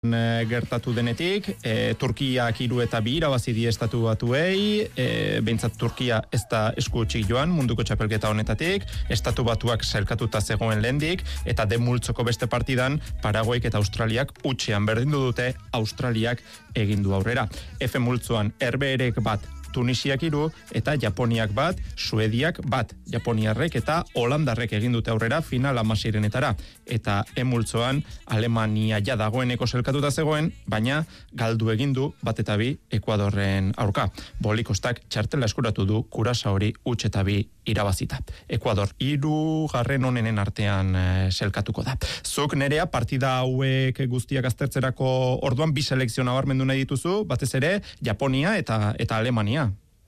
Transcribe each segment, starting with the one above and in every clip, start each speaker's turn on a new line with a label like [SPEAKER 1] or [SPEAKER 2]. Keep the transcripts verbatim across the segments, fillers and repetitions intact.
[SPEAKER 1] gertatu denetik, e, Turkiak hiru eta bi irabazi die estatu batuei, e, behintzat Turkia ez da esku hutsik joan munduko txapelketa honetatik, estatu batuak sailkatuta zegoen lehendik, eta de multzoko beste partidan Paraguaik eta Australiak hutsean berdindu dute, Australiak egindu aurrera. F multzoan Herbeherek bat, Tunisiak hiru eta Japoniak bat, Suediak bat. Japoniarrek eta Holandarrek egin dute aurrera final hamaseirenetara. Eta emultzoan Alemania ja dagoeneko selkatuta zegoen, baina galdu egin du bat eta bi Ekuadorren aurka. Bolikostak txartela eskuratu du Kurasa hori huts eta bi irabazita. Ekuador hiru garren onenen artean e, selkatuko da. Zuk Nerea partida hauek guztiak aztertzerako orduan bi selekzio nabarmendu nahi dituzu, batez ere Japonia eta eta Alemania.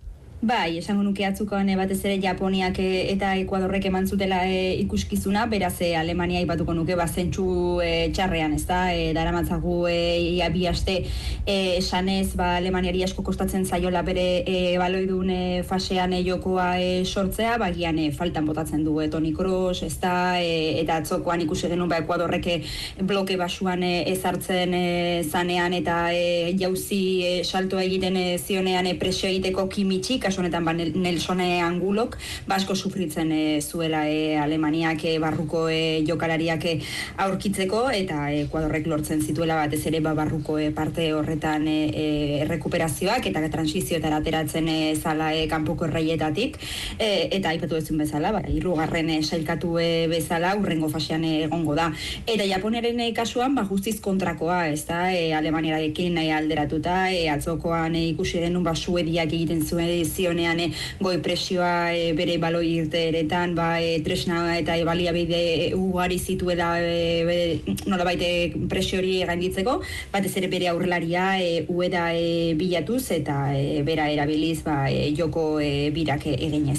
[SPEAKER 2] Bai, esango nuke atzukoan batez ere Japoniak eta Ekuadorrek eman zutela e, ikuskizuna, beraz e, Alemania aipatuko nuke bazentsu e, txarrean, ez da, e, daramatzagu e, ia bi aste e, esanez, ba, Alemaniari asko kostatzen zaiola bere e, baloidun e, fasean e, jokoa e, sortzea, bagian e, faltan botatzen du e, Toni Kroos, ez da, e, eta atzokoan ikusi genuen ba, Ekuadorrek e, bloke basuan e, ezartzen e, zanean eta e, jauzi e, saltoa egiten e, zionean e, presio egiteko Kimitxik, honetan ba, Nelsone Angulok basko sufritzen e, zuela e, Alemaniak e, barruko e, jokalariak e, aurkitzeko eta Ekuadorrek lortzen zituela batez ere ba, barruko e, parte horretan e, e, errekuperazioak eta transizioetara ateratzen e, zala e, kanpoko erreietatik e, eta aipatu ezun bezala, ba, hirugarren e, sailkatu e, bezala urrengo fasean e, egongo da. Eta Japoniaren e, kasuan ba, justiz kontrakoa, ez da, e, Alemaniarekin nahi alderatuta, e, atzokoan e, ikusi denun ba, Suediak egiten zuen zionean e, goi presioa e, bere baloi irteeretan ba, e, tresna eta e, baliabide e, ugari zituela e, nolabait e, presio hori gainditzeko, batez ere bere aurrelaria e, ueda e, bilatuz eta e, bera erabiliz ba, e, joko e, birak e, eginez.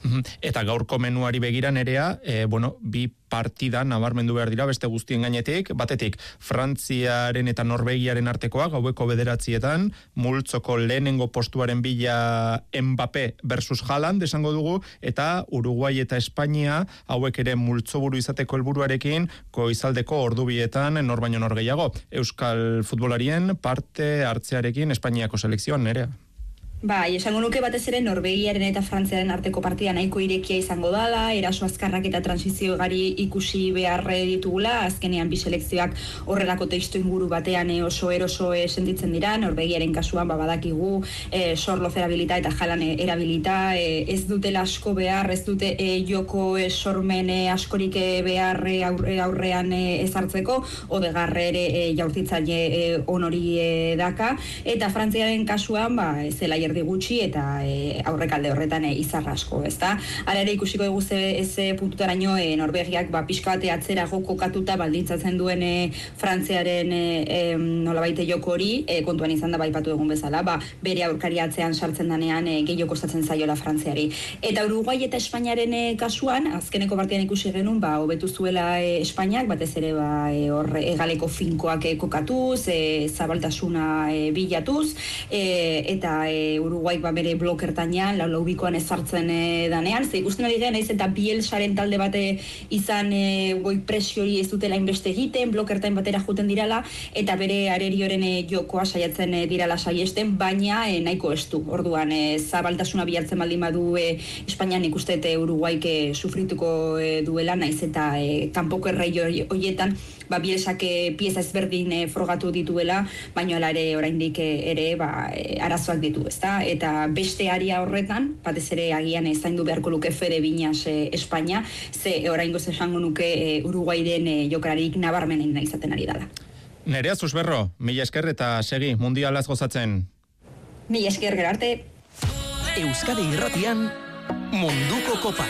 [SPEAKER 1] Eta gaurko menuari begira Nerea, e, bueno, bi partida nabarmendu behar dira beste guztien gainetik, batetik Frantziaren eta Norvegiaren artekoa gaueko bederatzietan, multzoko lehenengo postuaren bila Mbappé versus Haaland esango dugu, eta Uruguai eta Espainia hauek ere multzoburu izateko helburuarekin goizaldeko ordubietan nor baino nor gehiago. Euskal futbolarien parte hartzearekin Espainiako selekzioan, Nerea.
[SPEAKER 2] Bai, esango nuke batez ere Norvegiaren eta Frantziaren arteko partida nahiko irekia izango dala, eraso azkarrak eta transizio gari ikusi behar ditugula, azkenean bi selekzioak horrelako testu inguru batean e, oso eroso e, sentitzen dira, Norvegiaren kasuan ba, badakigu e, Sorloz erabilita eta Haaland e, erabilita, e, ez dutela asko behar, ez dute e, joko e, sormen e, askorik e, behar e, aurre, aurrean e, ezartzeko, Odegarre ere e, jaurtitzaile e, onori e, daka, eta Frantziaren kasuan ba, zela erdi gutxi eta e, aurrekalde horretan e, izarra asko, ezta? Hala ere ikusiko dugu ze, ze puntutaraino e, Norvegiak ba, pixka bate atzerago kokatuta baldintzatzen duen e, Frantziaren e, e, nolabaite joko hori, e, kontuan izan da baipatu egun bezala, ba, bere aurkari atzean sartzen danean e, gehiago kostatzen zaiola Frantziari. Eta Uruguai eta Espainiaren e, kasuan, azkeneko partidan ikusi genuen, ba, hobetu zuela e, Espainiak, batez ere ba, e, hor egaleko finkoak e, kokatuz, e, zabaltasuna e, bilatuz, e, eta e, Uruguai ba bere blokertainan, lau laubikoan ezartzen e, danean, ze ikusten ari gen, naiz eta Bielsaren talde bate izan e, goi presio hori ez dutela inbeste egiten, blokertain batera juten dirala, eta bere arerioren e, jokoa saiatzen e, dirala saiesten, baina e, nahiko estu. Orduan, e, zabaltasuna bihartzen baldin badu e, Espainian ikuste e, Uruguaik e, sufrituko e, duela, naiz eta e, kanpoko errei horietan, ba, Bielsak e, pieza ezberdin e, frogatu dituela, baina ala ere oraindik e, ere ba, e, arazoak ditu, ezta? Eta beste aria horretan, batez ere agian zaindu beharko luke Fede Viñas e, Espainia, ze oraingoz esango nuke e, Uruguairen e, jokalarik nabarmenen izaten ari dela.
[SPEAKER 1] Nerea Susberro, mila esker eta segi mundialaz gozatzen.
[SPEAKER 2] Mila esker, gero arte.
[SPEAKER 3] Euskadi Irratian, Munduko Kopa.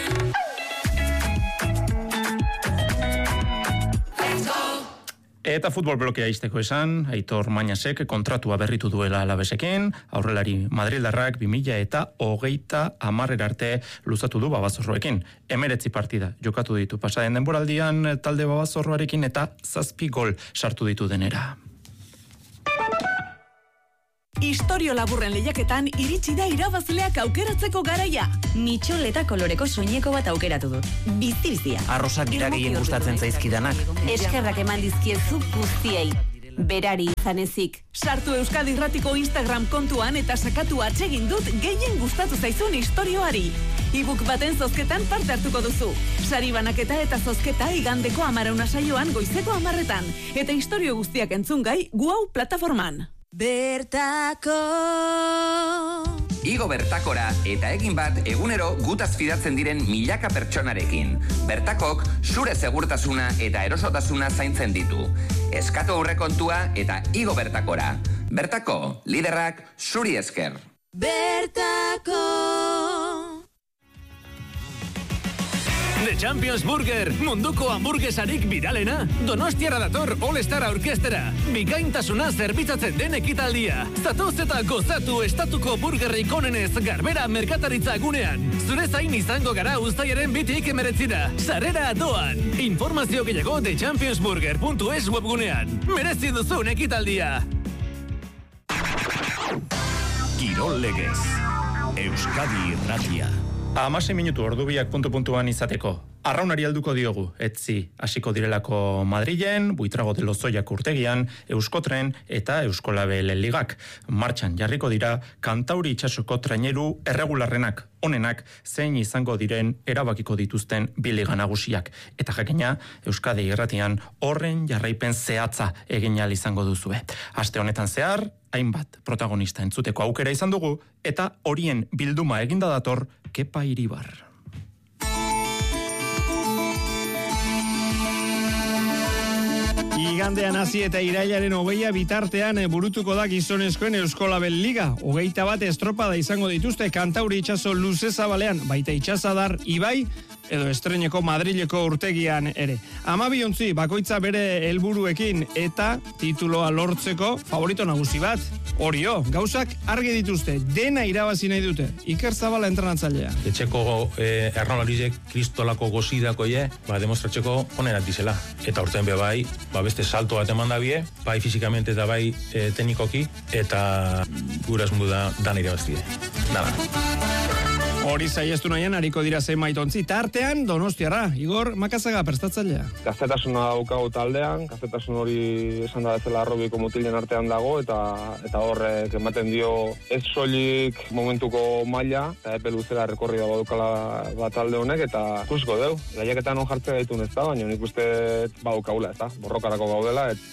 [SPEAKER 1] Eta futbol blokea izteko esan, Aitor Mañasek kontratua berritu duela Alavesekin, aurrelari Madrildarrak bi mila eta hogeita hamarrera arte luzatu du Babazorroekin. Emeretzi partida jokatu ditu pasaden denboraldian talde Babazorroarekin eta zazpi gol sartu ditu denera.
[SPEAKER 4] Istorio laburren lehiaketan iritsi da irabazleak aukeratzeko garaia. Mitxoleta koloreko soineko bat aukeratu dut. Bizti-biztia.
[SPEAKER 3] Arrosak dira gehien gustatzen zaizkidanak.
[SPEAKER 4] Eskerrak eman dizkiezu guztiei. berari izan ezik. Sartu Euskadi Irratiko Instagram kontuan eta sakatu atsegin dut gehien gustatu zaizun istorioari. E-book baten zozketan parte hartuko duzu. Sari banaketa eta zozketa igandeko amarauna saioan goizeko amarretan. Eta istorio guztiak entzungai Guau plataforman. Bertako...
[SPEAKER 5] Igo Bertakora eta egin bat egunero gutaz fidatzen diren milaka pertsonarekin. Bertakok zure segurtasuna eta erosotasuna zaintzen ditu. Eskatu aurrekontua eta Igo Bertakora. Bertako, liderrak zuri esker.
[SPEAKER 4] Bertako...
[SPEAKER 6] The Champions Burger, munduko hamburguesarik biralena. Donostiara dator All-Star Orkestera. Bikaintasuna zerbitzatzen den ekitaldia. Zatoz eta gozatu estatuko burgerrik onenez Garbera merkataritza gunean. Zure zain izango gara uztailaren bitik emeretzira. Sarrera doan. Informazio gehiago the champions burger puntu es webgunean. Merezi duzun ekitaldia.
[SPEAKER 3] Kirol legez. Euskadi Irratia.
[SPEAKER 1] Hamasei minutu ordubiak puntu-puntuan izateko. Arraunari alduko diogu, etzi hasiko direlako Madrilen, Buitrago de Lozoiak urtegian, Euskotren eta Euskolabe Ligak. Martxan jarriko dira Kantauri itsasoko traineru erregularrenak, onenak, zein izango diren erabakiko dituzten bi liga nagusiak. Eta jakina, Euskadi Irratian horren jarraipen zehatza egin ahal izango duzue. Aste honetan zehar, hainbat protagonista entzuteko aukera izan dugu, eta horien bilduma eginda dator Kepa Iribar.
[SPEAKER 7] Igandean hasi eta irailaren hogeia bitartean burutuko da gizonezkoen Euskolabel Liga. Hogeita bat estropada izango dituzte Kantauri itsaso luze zabalean, baita itsasadar Ibai, edo estreineko Madrileko urtegian ere. Hamabi ontzi bakoitza bere helburuekin eta tituloa lortzeko favorito nagusi bat. Orio, gauzak argi dituzte, dena irabazi nahi dute. Iker Zabala entrenatzailea.
[SPEAKER 8] Etxeko eh, errolariek kristolako gozidako ye, ba, demostratzeko onenak dizela. Eta urten be bai, ba, beste salto bat eman dabie, bai fizikamente eta bai eh, teknikoki, eta gura esmundu da dan irabaztie. Dana.
[SPEAKER 7] Hori saiestu nahian, hariko dira zenbait ontzi tartean Donostiarra, Igor Makazaga prestatzailea.
[SPEAKER 9] Gaztetasuna daukagu taldean, gaztetasun hori esan da bezala arrobiko mutilen artean dago, eta eta horrek ematen dio ez soilik momentuko maila, eta epe luzera rekorri dago daukala bat talde honek, eta ikusiko deu. Gaiaketan non jartzea gaitun ez da, baina nik uste badukaula, ez da, borrokarako gaudela, et...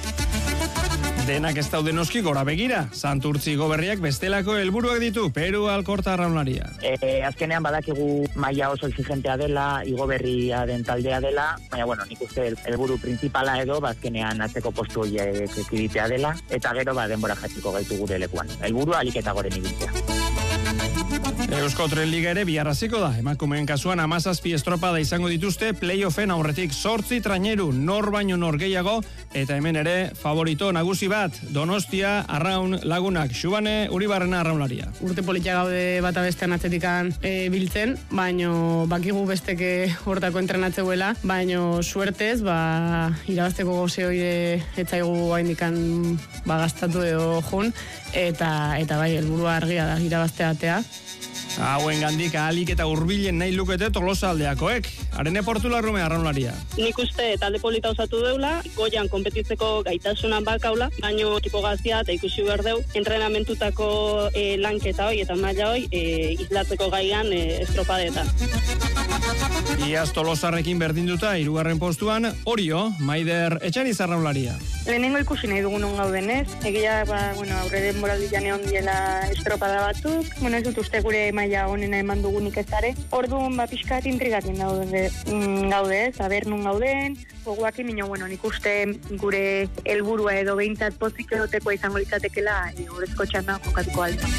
[SPEAKER 7] Denak ez daude noski gora begira. Santurtzi Goberriak bestelako helburuak ditu, Peru Alkorta arraunlaria.
[SPEAKER 10] E, azkenean badakigu maila oso exigentea dela, Igoberria den taldea dela, baina bueno, nik uste helburu principala edo, bazkenean atzeko postu horiek ekiditea dela, eta gero ba denbora jatziko gaitu gure lekuan. Helburua alik eta goren ibiltzea.
[SPEAKER 7] Euskotren Liga ere biarraziko da. Emakumeen kasuan hamazazpi estropada izango dituzte playoffen aurretik zortzi traineru, nor baino nor gehiago, eta hemen ere favorito nagusi bat, Donostia Arraun Lagunak. Xubane Uribarrena arraunlaria.
[SPEAKER 11] Urte politia gaude bata bestean atzetikan e, biltzen, baino bakigu besteke hortako entrenatzeuela, baino suertez, ba, irabazteko goze hori etzaigu haindikan ba, gastatu edo jun, eta, eta bai, helburua argia da, irabaztea atea.
[SPEAKER 7] Hauen gandik ahalik eta hurbilen nahi lukete Tolosa aldeakoek. Arene Portularrume arraunlaria.
[SPEAKER 12] Nik uste talde polita osatu deula, goian konpetitzeko gaitasunan bakaula, baino tipo gazia eta ikusi behar deu, entrenamentutako e, lanketa hoi eta maila hoi e, izlatzeko gaian e, estropadetan.
[SPEAKER 7] Iaz Tolosarrekin berdinduta hirugarren postuan, Orio, Maider Etxaniz arraunlaria.
[SPEAKER 13] Lehenengo ikusi nahi dugun on gauden, ez? Egia, ba, bueno, aurre denboraldian egon diela estropada batzuk, bueno, ez dut uste gure maila honena eman dugunik ezare. Orduan, ba, pixkat intrigatin daude, mm, gaude, ez? Aber nun gauden, goguak imino, bueno, nik uste gure helburua edo behintzat pozik erotekoa izango litzatekela, e, horrezko txanda jokatuko alta.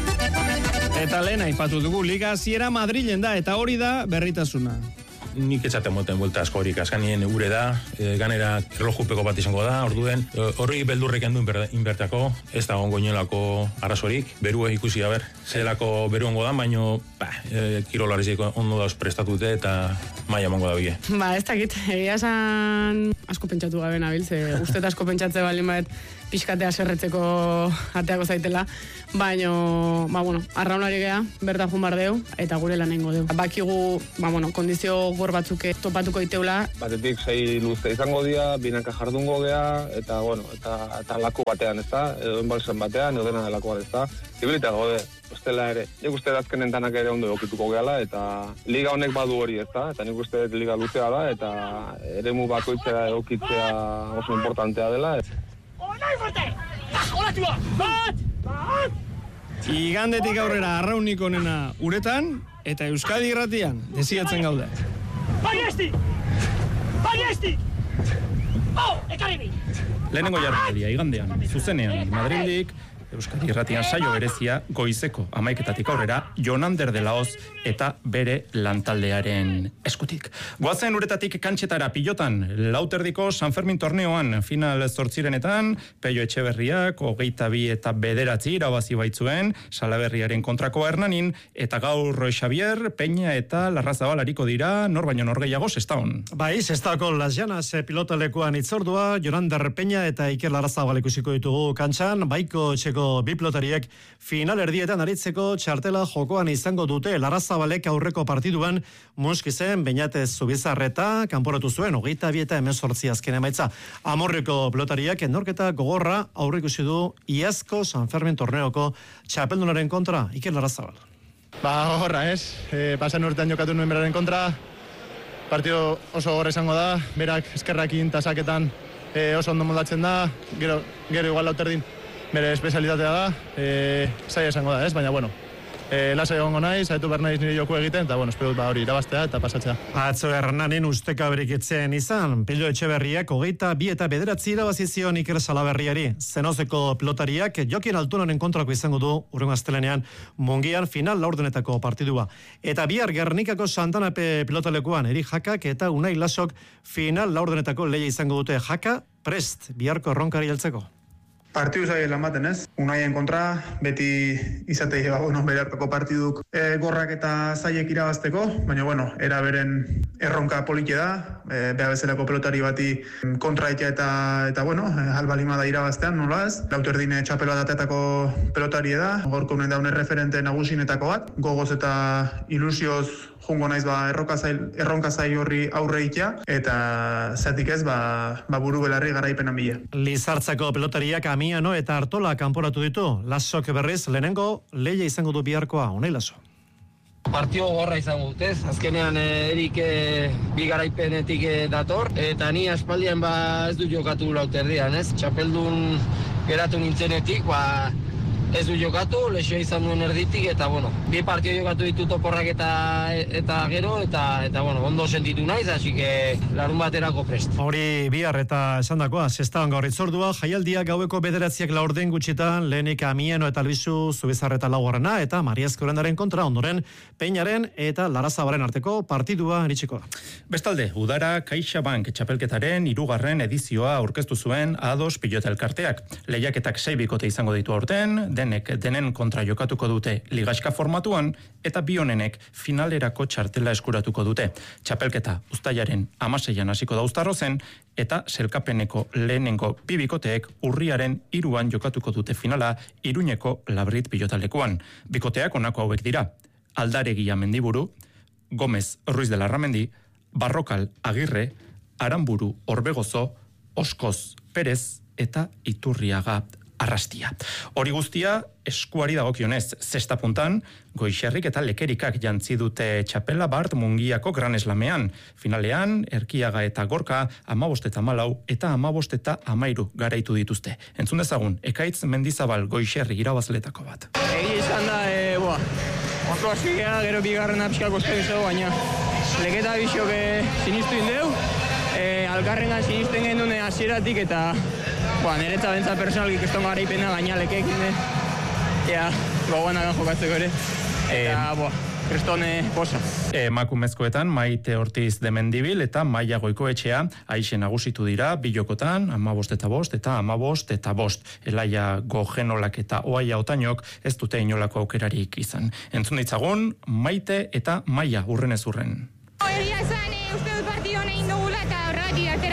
[SPEAKER 7] Eta lehen aipatu dugu, Liga hasiera Madrilen da, eta hori da berritasuna.
[SPEAKER 8] Nik etxaten moten buelta asko horik askanien ure da, e, ganera erlojupeko bat izango da, orduen, e, horri beldurrek endu inbertako, ez da ongo inolako arazorik, berue ikusi haber, zelako beruango da, baino, ba, e, kirolarizek ondo dauz prestatute eta maia mongo da bie.
[SPEAKER 11] Ba, ez dakit, egia esan asko pentsatu gabe nabil, ze uste asko pentsatze baldin bat pixkatea serretzeko ateako zaitela, baino, ba, bueno, arraunari gea, berta jun bar deu, eta gure lanengo deu. Bakigu, ba, bueno, kondizio gor batzuk topatuko iteula.
[SPEAKER 9] Batetik sei luze izango dira, binaka jardungo gea, eta, bueno, eta, eta laku batean, ez da, edo enbalsen batean, edo dena delakoan, ez da. Ibilita gode, bestela ere. Nik uste azkenen danak ere ondo okituko gehala, eta liga honek badu hori, ez da, eta nik uste liga luzea da, eta eremu bakoitzea egokitzea oso importantea dela.
[SPEAKER 7] Igandetik aurrera arraunik onena uretan, eta Euskadi Irratian desiatzen gaude.
[SPEAKER 14] Baiesti! Baiesti! Oh, ekarri!
[SPEAKER 1] Lehenengo jarraia, igandean, zuzenean, Madrildik, Euskadi Irratian saio berezia goizeko amaiketatik aurrera Jonander de Laoz eta bere lantaldearen eskutik. Goazen uretatik kantxetara pilotan, lauterdiko San Fermin torneoan final zortzirenetan, Peio Etxeberriak hogeita bi eta bederatzi irabazi baitzuen, Salaberriaren kontrako Hernanin, eta gaur Xavier, Peña eta Larrazabal ariko dira, nor baino nor gehiago Sestaon.
[SPEAKER 15] Bai, Sestaoko Las Llanas pilotalekuan itzordua, Jonander Peña eta Iker Larrazabal ikusiko ditugu kantxan, baiko txeko bi pilotariek final erdietan aritzeko txartela jokoan izango dute. Larrazabalek aurreko partiduan Muskizen Beñatez Zubizarreta kanporatu zuen hogeita bi eta hemezortzi azken emaitza. Amorriko pilotariak norketa gogorra aurreikusi du iazko San Fermin torneoko txapeldunaren kontra. Iker Larrazabal.
[SPEAKER 16] Ba, horra ez, e, pasan urtean jokatu nuen beraren kontra, partido oso gogorra izango da, berak eskerrakin tasaketan e, oso ondo moldatzen da, gero, gero igual lauterdin bere espezialitatea da, e, zaila esango da, ez? Baina, bueno, e, lasa egongo naiz, zaitu behar naiz nire joku egiten, eta, bueno, espero ba hori irabaztea eta pasatzea.
[SPEAKER 15] Atzo Hernanin usteka berikitzen izan, Peio Etxeberriak hogeita bi eta bederatzi irabazizion Iker Salaberriari. Zenozeko pilotariak Jokin Altunaren kontrako izango du urrengo astelenean Mungian final laurdenetako partidua. Eta bihar Gernikako Santanape pilotalekuan Eri Jakak eta Unai Lasok final laurdenetako leia izango dute. Jaka prest biharko erronkari heltzeko.
[SPEAKER 17] Partidu zaila ematen ez, Unaien kontra, beti izatei ba, bueno, bere hartako partiduk e, gorrak eta zailek irabazteko, baina, bueno, era beren erronka polite da, e, beha bezalako pelotari bati kontra eta, eta, eta bueno, albalima da irabaztean, nola ez? Lauterdine txapel bat atetako pelotari da, gorko unen daune referente nagusinetako bat, gogoz eta ilusioz jungo naiz ba erronka zail, erronka zail horri aurre itea, eta zatik ez ba, ba buru belarri garaipenan bila.
[SPEAKER 15] Lizartzako pelotariak Amiano eta Artola kanporatu ditu. Lasok berriz lehenengo leia izango du biharkoa, Unai Laso.
[SPEAKER 18] Partio gorra izango dutez, azkenean erik e, bi garaipenetik e, dator, eta ni aspaldian ba ez du jokatu lauterdian, ez? Txapeldun geratu nintzenetik, ba ez du jokatu, lesio izan duen erditik, eta bueno, bi partio jokatu ditu toporrak eta eta gero, eta eta bueno, ondo sentitu naiz, hasi que larun baterako prest.
[SPEAKER 15] Hori bihar eta esandakoa, Sestaon gaur itzordua, jaialdia gaueko bederatziak laurden gutxitan, lehenik Amieno eta Albizu Zubizarreta laugarrena, eta Mariazko Urendaren kontra, ondoren Peñaren eta Larrazabalen arteko partidua iritsiko da.
[SPEAKER 1] Bestalde, udara CaixaBank txapelketaren hirugarren edizioa aurkeztu zuen Ados pilota elkarteak. Lehiaketak sei bikote izango ditu aurten, denek denen kontra jokatuko dute ligaxka formatuan, eta bi honenek finalerako txartela eskuratuko dute. Txapelketa uztailaren hamaseian hasiko da Uztarrozen, eta selkapeneko lehenengo bi bikoteek urriaren hiruan jokatuko dute finala Iruñeko Labrit pilotalekuan. Bikoteak honako hauek dira: Aldaregia Mendiburu, Gomez Ruiz de Larramendi, Barrokal Agirre, Aramburu Orbegozo, Oskoz Perez eta Iturriaga Arrastia. Hori guztia eskuari dagokionez, zesta puntan, Goixerrik eta Lekerikak jantzi dute txapela Bart Mungiako Gran Eslamean. Finalean, Erkiaga eta Gorka hamabost eta hamalau eta hamabost eta hamairu garaitu dituzte. Entzun dezagun, Ekaitz Mendizabal Goixerri irabazletako bat.
[SPEAKER 19] Egi izan da, e, boa, oso hasiera, gero bigarren apxikak osten zego, baina leketa bisok e, sinistu indeu, e, alkarrengan sinisten genuen hasieratik eta Boa, niretza bentza personalki keston garaipena, baina lekeekin, ea, gogoan agan jokatzeko ere. Eta, boa, kristone posa.
[SPEAKER 1] Emakumezkoetan Maite Ortiz de Mendibil eta Maia Goikoetxea aixe nagusitu dira bilokotan hamabost eta bost eta hamabost eta bost. Elaia Gogenolak eta Oaia Otainok ez dute inolako aukerarik izan. Entzun ditzagun, Maite eta Maia urrenez urren.
[SPEAKER 20] Egia esan, uste dut partidua nahi dugula eta horregatik atera dugu.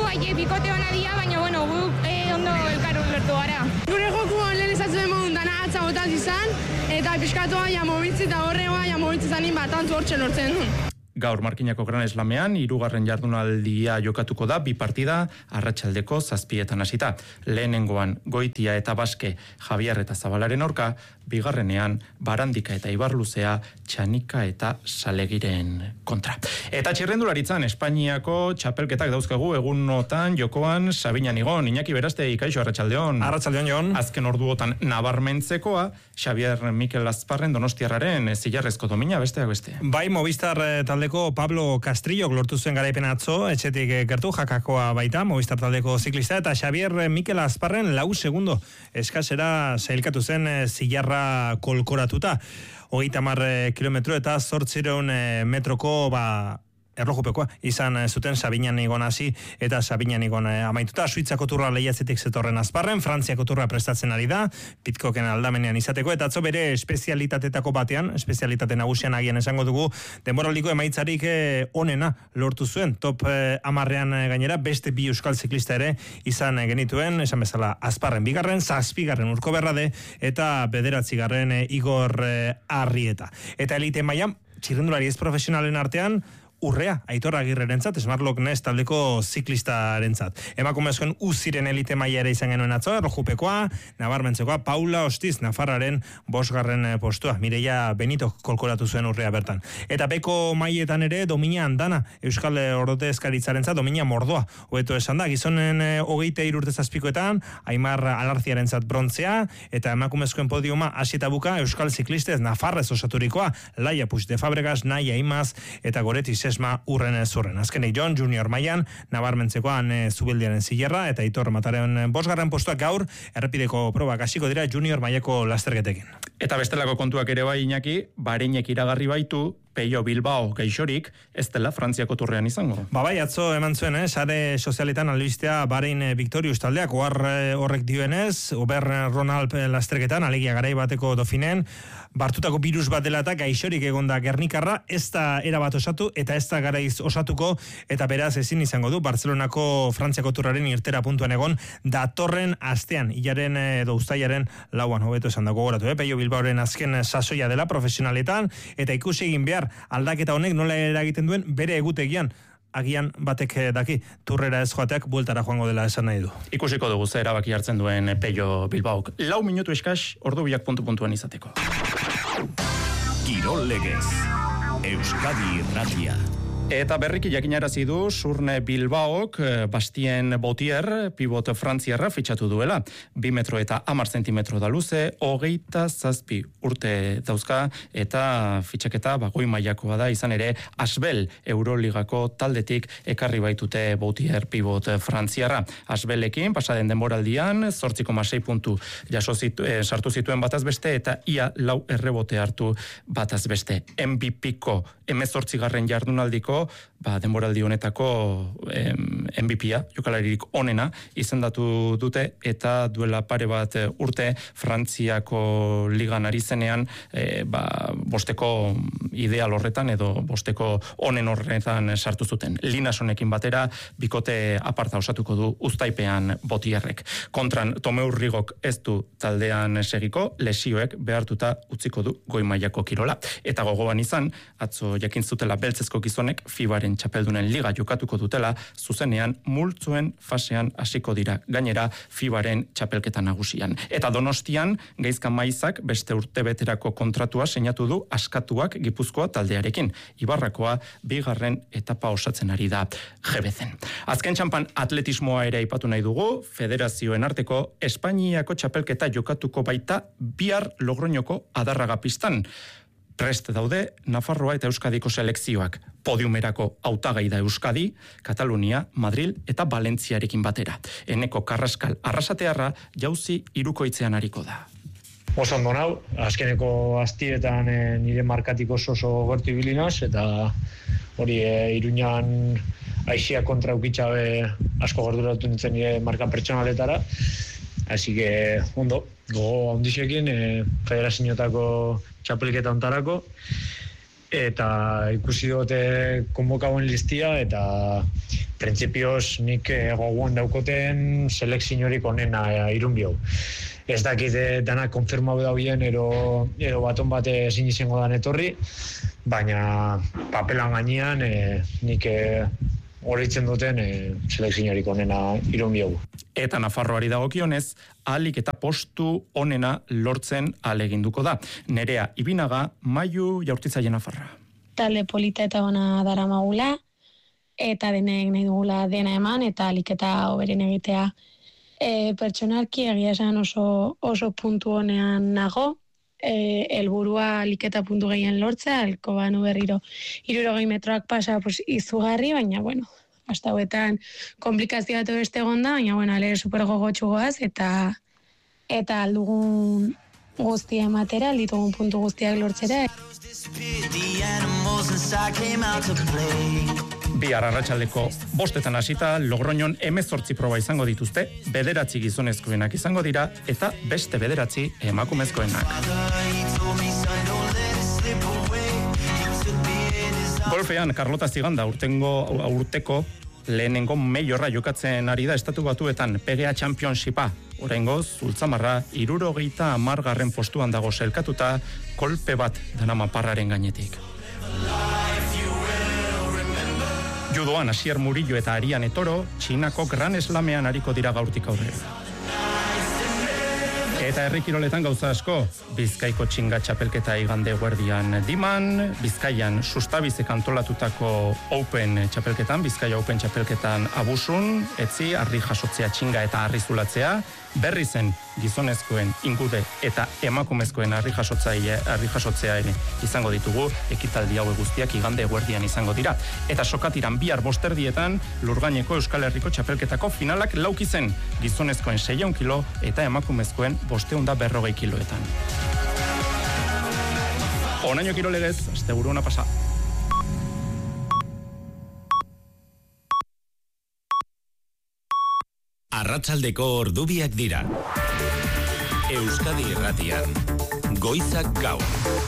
[SPEAKER 20] bai, bikote hona dia, baina, bueno, guk eh, ondo elkar ulertu gara. Gure joku lehen esatzen emon dana atza botaz izan, eta pixkatu baina mobitzi eta horre baina mobitzi zanin bat antzu hortxe lortzen duen.
[SPEAKER 1] Gaur Markinako Gran Eslamean, hirugarren jardunaldia jokatuko da, bi partida, arratsaldeko zazpietan hasita. Lehenengoan Goitia eta Baske, Javier eta Zabalaren aurka, bigarrenean Barandika eta Ibarluzea, Txanika eta Salegiren kontra. Eta txirrendularitzan, Espainiako txapelketak dauzkagu egunotan jokoan Sabinan Igon, Iñaki Beraste, ikaixo, arratsaldeon.
[SPEAKER 21] Arratsaldeon, Jon.
[SPEAKER 1] Azken orduotan nabarmentzekoa, Xavier Mikel Azparren Donostiarraren zilarrezko domina, besteak beste.
[SPEAKER 21] Bai, Movistar taldeko Pablo Castrillo lortu zuen garaipena atzo, etxetik gertu jakakoa baita, Movistar taldeko ziklista, eta Xavier Mikel Azparren lau segundo eskasera sailkatu zen zilarra kolkoratuta. Hogeita hamar kilometro eta zortzireun metroko ba erlojupekoa izan zuten Sabinan Igon hasi eta Sabinan Igon amaituta. Suitzako turra lehiatzetik zetorren Azparren, Frantziako turra prestatzen ari da, Pitcocken aldamenean izateko, eta atzo bere espezialitatetako batean, espezialitate nagusian agian esango dugu, denboraldiko emaitzarik onena lortu zuen, top hamarrean gainera, beste bi euskal ziklista ere izan genituen, esan bezala Azparren bigarren, zazpigarren Urko Berrade, eta bederatzigarren Igor Arrieta. Eta elite mailan, txirrendulari ez profesionalen artean, Urrea, Aitor Agirrerentzat, Smartlock Nest taldeko ziklistarentzat. Emakumezkoen uziren elite maila ere izan genuen atzo, erlojupekoa, nabarmentzekoa, Paula Ostiz, Nafarraren bosgarren postua. Mireia Benito kolkoratu zuen Urrea bertan. Eta beko mailetan ere, domina andana, Euskal Ordezkaritzarentzat, domina mordoa. Hobeto esan da, gizonen hogeita irurte zazpikoetan, Aimar Alarziarentzat brontzea, eta emakumezkoen podiuma hasieta buka Euskal Ziklistez Nafarrez osaturikoa, Laia Puig de Fabregas, Naia Imaz, eta Goretti Esma urren zurren. Azkenik John Junior mailan nabarmentzekoan e, Zubildiaren zilerra eta Aitor Mataren bosgarren postuak gaur errepideko probak hasiko dira Junior mailako lasterketekin.
[SPEAKER 1] Eta bestelako kontuak ere bai, Iñaki, Bareinek iragarri baitu Peio Bilbao gaixorik ez dela Frantziako turrean izango.
[SPEAKER 21] Ba bai, atzo eman zuen, eh? Sare sozialetan albistea Barein Victorious taldeak, ohar horrek dioenez, Ober Ronald lasterketan, alegia garai bateko Dofinen, bartutako virus bat dela eta gaixorik egonda Gernikarra, ez da erabat osatu eta ez da garaiz osatuko, eta beraz ezin izango du Barcelonako Frantziako turraren irtera puntuan egon datorren astean, hilaren edo uztailaren lauan, hobeto esan dago goratu, eh? Peio Bilbaoren azken sasoia dela profesionaletan, eta ikusi egin behar aldaketa honek nola eragiten duen bere egutegian. Agian batek daki turrera ez joateak bueltara joango dela esan nahi du.
[SPEAKER 1] Ikusiko dugu ze erabaki hartzen duen Peio Bilbaok. Lau minutu eskas, ordu biak puntu-puntuan izateko.
[SPEAKER 3] Kirol Legez, Euskadi Irratia.
[SPEAKER 1] Eta berriki jakinarazi du Surne Bilbaok Bastien Bautier pibot frantziarra fitxatu duela. Bi metro eta hamar zentimetro da luze, hogeita zazpi urte dauzka, eta fitxaketa bagoi mailakoa da, izan ere Asbel Euroligako taldetik ekarri baitute Bautier pibot frantziarra. Asbelekin pasaden denboraldian zortzi koma sei puntu jaso zitu, eh, sartu zituen bataz beste, eta ia lau errebote hartu bataz beste. M V P-ko hemezortzigarren jardunaldiko ba, denboraldi honetako M V P-a, jokalaririk onena, izendatu dute, eta duela pare bat urte Frantziako ligan ari zenean, e, ba, bosteko ideal horretan edo bosteko onen horretan sartu zuten. Linasonekin batera, bikote aparta osatuko du uztaipean Botierrek. Kontran, Tomeurrigok ez du taldean segiko, lesioek behartuta utziko du goi mailako kirola. Eta gogoan izan, atzo jakin zutela beltzezko gizonek Fibaren txapeldunen liga jokatuko dutela, zuzenean multzuen fasean hasiko dira, gainera Fibaren txapelketa nagusian. Eta Donostian, Gaizka Maizak beste urtebeterako kontratua sinatu du Askatuak Gipuzkoa taldearekin. Ibarrakoa bigarren etapa osatzen ari da Jebezen. Azken txanpan atletismoa ere aipatu nahi dugu, federazioen arteko Espainiako txapelketa jokatuko baita bihar Logroñoko Adarraga pistan. Prest daude Nafarroa eta Euskadiko selekzioak. Podiumerako hautagai da Euskadi, Katalunia, Madril eta Valentziarekin batera. Eneko Karraskal Arrasatearra jauzi hirukoitzean ariko da.
[SPEAKER 22] Oso ondo nau, azkeneko astietan e, nire markatik oso oso gertu ibili naz, eta hori e, Iruñan aisia kontra ukitxabe asko gorduratu nintzen nire marka pertsonaletara. Así que, ondo, gogo handizekin, e, federazioetako txapelketa ontarako, eta ikusi dute konbokauen listia, eta printzipioz nik eh, gogoan daukoten selekziorik onena eh, irunbiau. Ez dakit eh, dana konfirmau dauen, ero, ero baton bat ezin izango dan etorri, baina papelan gainean eh, nik eh, horitzen duten eh, selekziorik onena irunbiau.
[SPEAKER 1] Eta Nafarroari dagokionez, ahalik eta postu onena lortzen ahaleginduko da. Nerea Ibinaga, Maiu jaurtitzaile Nafarra.
[SPEAKER 2] Talde polita eta ona daramagula, eta denek nahi dugula dena eman, eta ahalik eta hoberen egitea. E, pertsonalki egia esan oso, oso puntu honean nago, e, helburua ahalik eta puntu gehien lortzea, alko banu berriro hirurogei metroak pasa pues, izugarri, baina bueno, hasta hauetan komplikazioa bat beste egonda, baina bueno, ale super gogotsu goaz, eta eta aldugun guztia ematera, alditugun puntu guztiak lortzera.
[SPEAKER 1] Bihar arratsaldeko bostetan hasita Logroñon hemezortzi proba izango dituzte, bederatzi gizonezkoenak izango dira, eta beste bederatzi emakumezkoenak. Golfean, Carlota Ziganda urtengo urteko lehenengo meiorra jokatzen ari da estatu batuetan P G A Championshipa. Oraingoz, Ultzamarra hirurogeita hamargarren postuan dago selkatuta, kolpe bat darama parraren gainetik. Judoan Asier Murillo eta Ariane Toro, Txinako Gran Slamean ariko dira gaurtik aurrera. Eta herri kiroletan gauza asko, Bizkaiko txinga txapelketa igande guerdian Diman, Bizkaian sustabizek antolatutako Open txapelketan, Bizkaia Open txapelketan Abusun, etzi, harri jasotzea txinga eta harri zulatzea, berri zen gizonezkoen ingude eta emakumezkoen harri jasotzaile, harri jasotzea ere izango ditugu, ekitaldi haue guztiak igande guerdian izango dira. Eta sokatiran bihar bosterdietan, Lurgaineko Euskal Herriko txapelketako finalak lauki zen, gizonezkoen seiehun kilo eta emakumezkoen bosteunda berrogei kiloetan. Onaino kirolegez, asteburu ona pasa.
[SPEAKER 3] Arratsaldeko ordubiak dira. Euskadi Irratian, Goizak Gaur.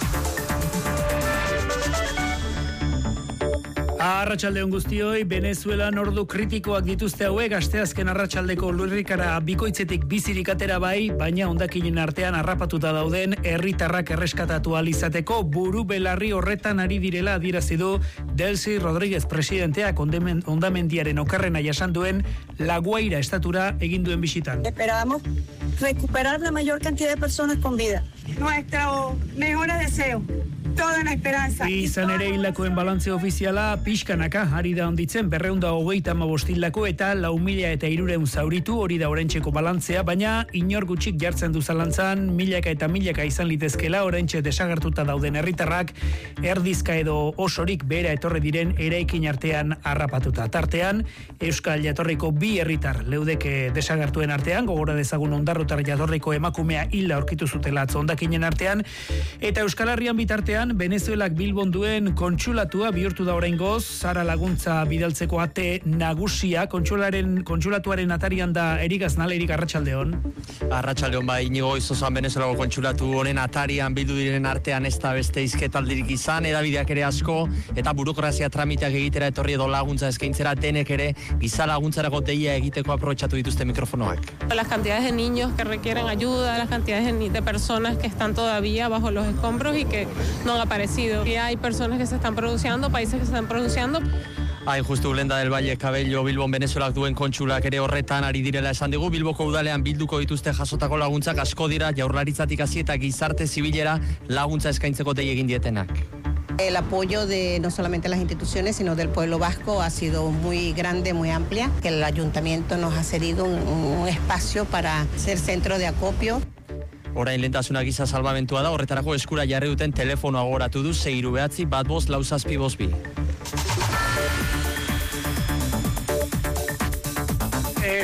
[SPEAKER 5] Arratsaldeon guztioi, Venezuelan ordu kritikoak dituzte hauek, asteazken arratsaldeko lurrikara bikoitzetik bizirik atera bai, baina hondakinen artean harrapatuta dauden herritarrak erreskatatu ahal izateko buru belarri horretan ari direla adierazi du Delcy Rodríguez presidenteak hondamendiaren okerrena jasan duen La Guaira estatura egin duen bisitan.
[SPEAKER 23] Esperamos recuperar la mayor cantidad de personas con vida. Nuestro mejor deseo. Toda la esperanza.
[SPEAKER 5] Izan ere hildakoen balantze ofiziala pixkanaka ari da onditzen berreunda hogeita hamabost hildako eta lau mila eta hirureun zauritu, hori da oraintzeko balantzea, baina inor gutxik jartzen du zalantzan milaka eta milaka izan litezkela oraintxe desagertuta dauden herritarrak erdizka edo osorik behera etorri diren eraikin artean harrapatuta. Tartean Euskal jatorriko bi herritar leudeke desagertuen artean, gogora dezagun Ondarrutar jatorriko emakumea hilda aurkitu zutela atzo hondakinen artean, eta Euskal Herrian bitartean Venezuelak Bilbon duen kontsulatua bihurtu da oraingoz, Sara laguntza bidaltzeko ate nagusia, kontsularen kontsulatuaren atarian da Erik Aznal. Erik, arratsaldeon.
[SPEAKER 24] Arratsaldeon bai, Inigo Izozan Venezuelako kontsulatu honen atarian bildu diren artean ez da beste hizketaldirik izan, edabideak ere asko, eta burokrazia tramiteak egitera etorri edo laguntza eskaintzera denek ere giza laguntzarako deia egiteko aprobetxatu dituzte mikrofonoak.
[SPEAKER 25] Las cantidades de niños que requieren ayuda, las cantidades de personas que están todavía bajo los escombros y que no han aparecido. Y hay personas que se están pronunciando, países que se están pronunciando.
[SPEAKER 24] Hain justu Lenda del Valle Cabello Bilbon Venezuelak duen kontsulak ere horretan ari direla esan digu. Bilboko udalean bilduko dituzte jasotako laguntzak asko dira, jaurlaritzatik hasi eta gizarte zibilera laguntza eskaintzeko dei egin dietenak.
[SPEAKER 26] El apoyo de no solamente las instituciones, sino del pueblo vasco ha sido muy grande, muy amplia, que el ayuntamiento nos ha cedido un, un espacio para ser centro de acopio.
[SPEAKER 24] Orain lehentasuna giza salbamentua da, horretarako eskura jarri duten telefonoa gogoratu du sei hiru behatzi bat bost lau zazpi bost bi.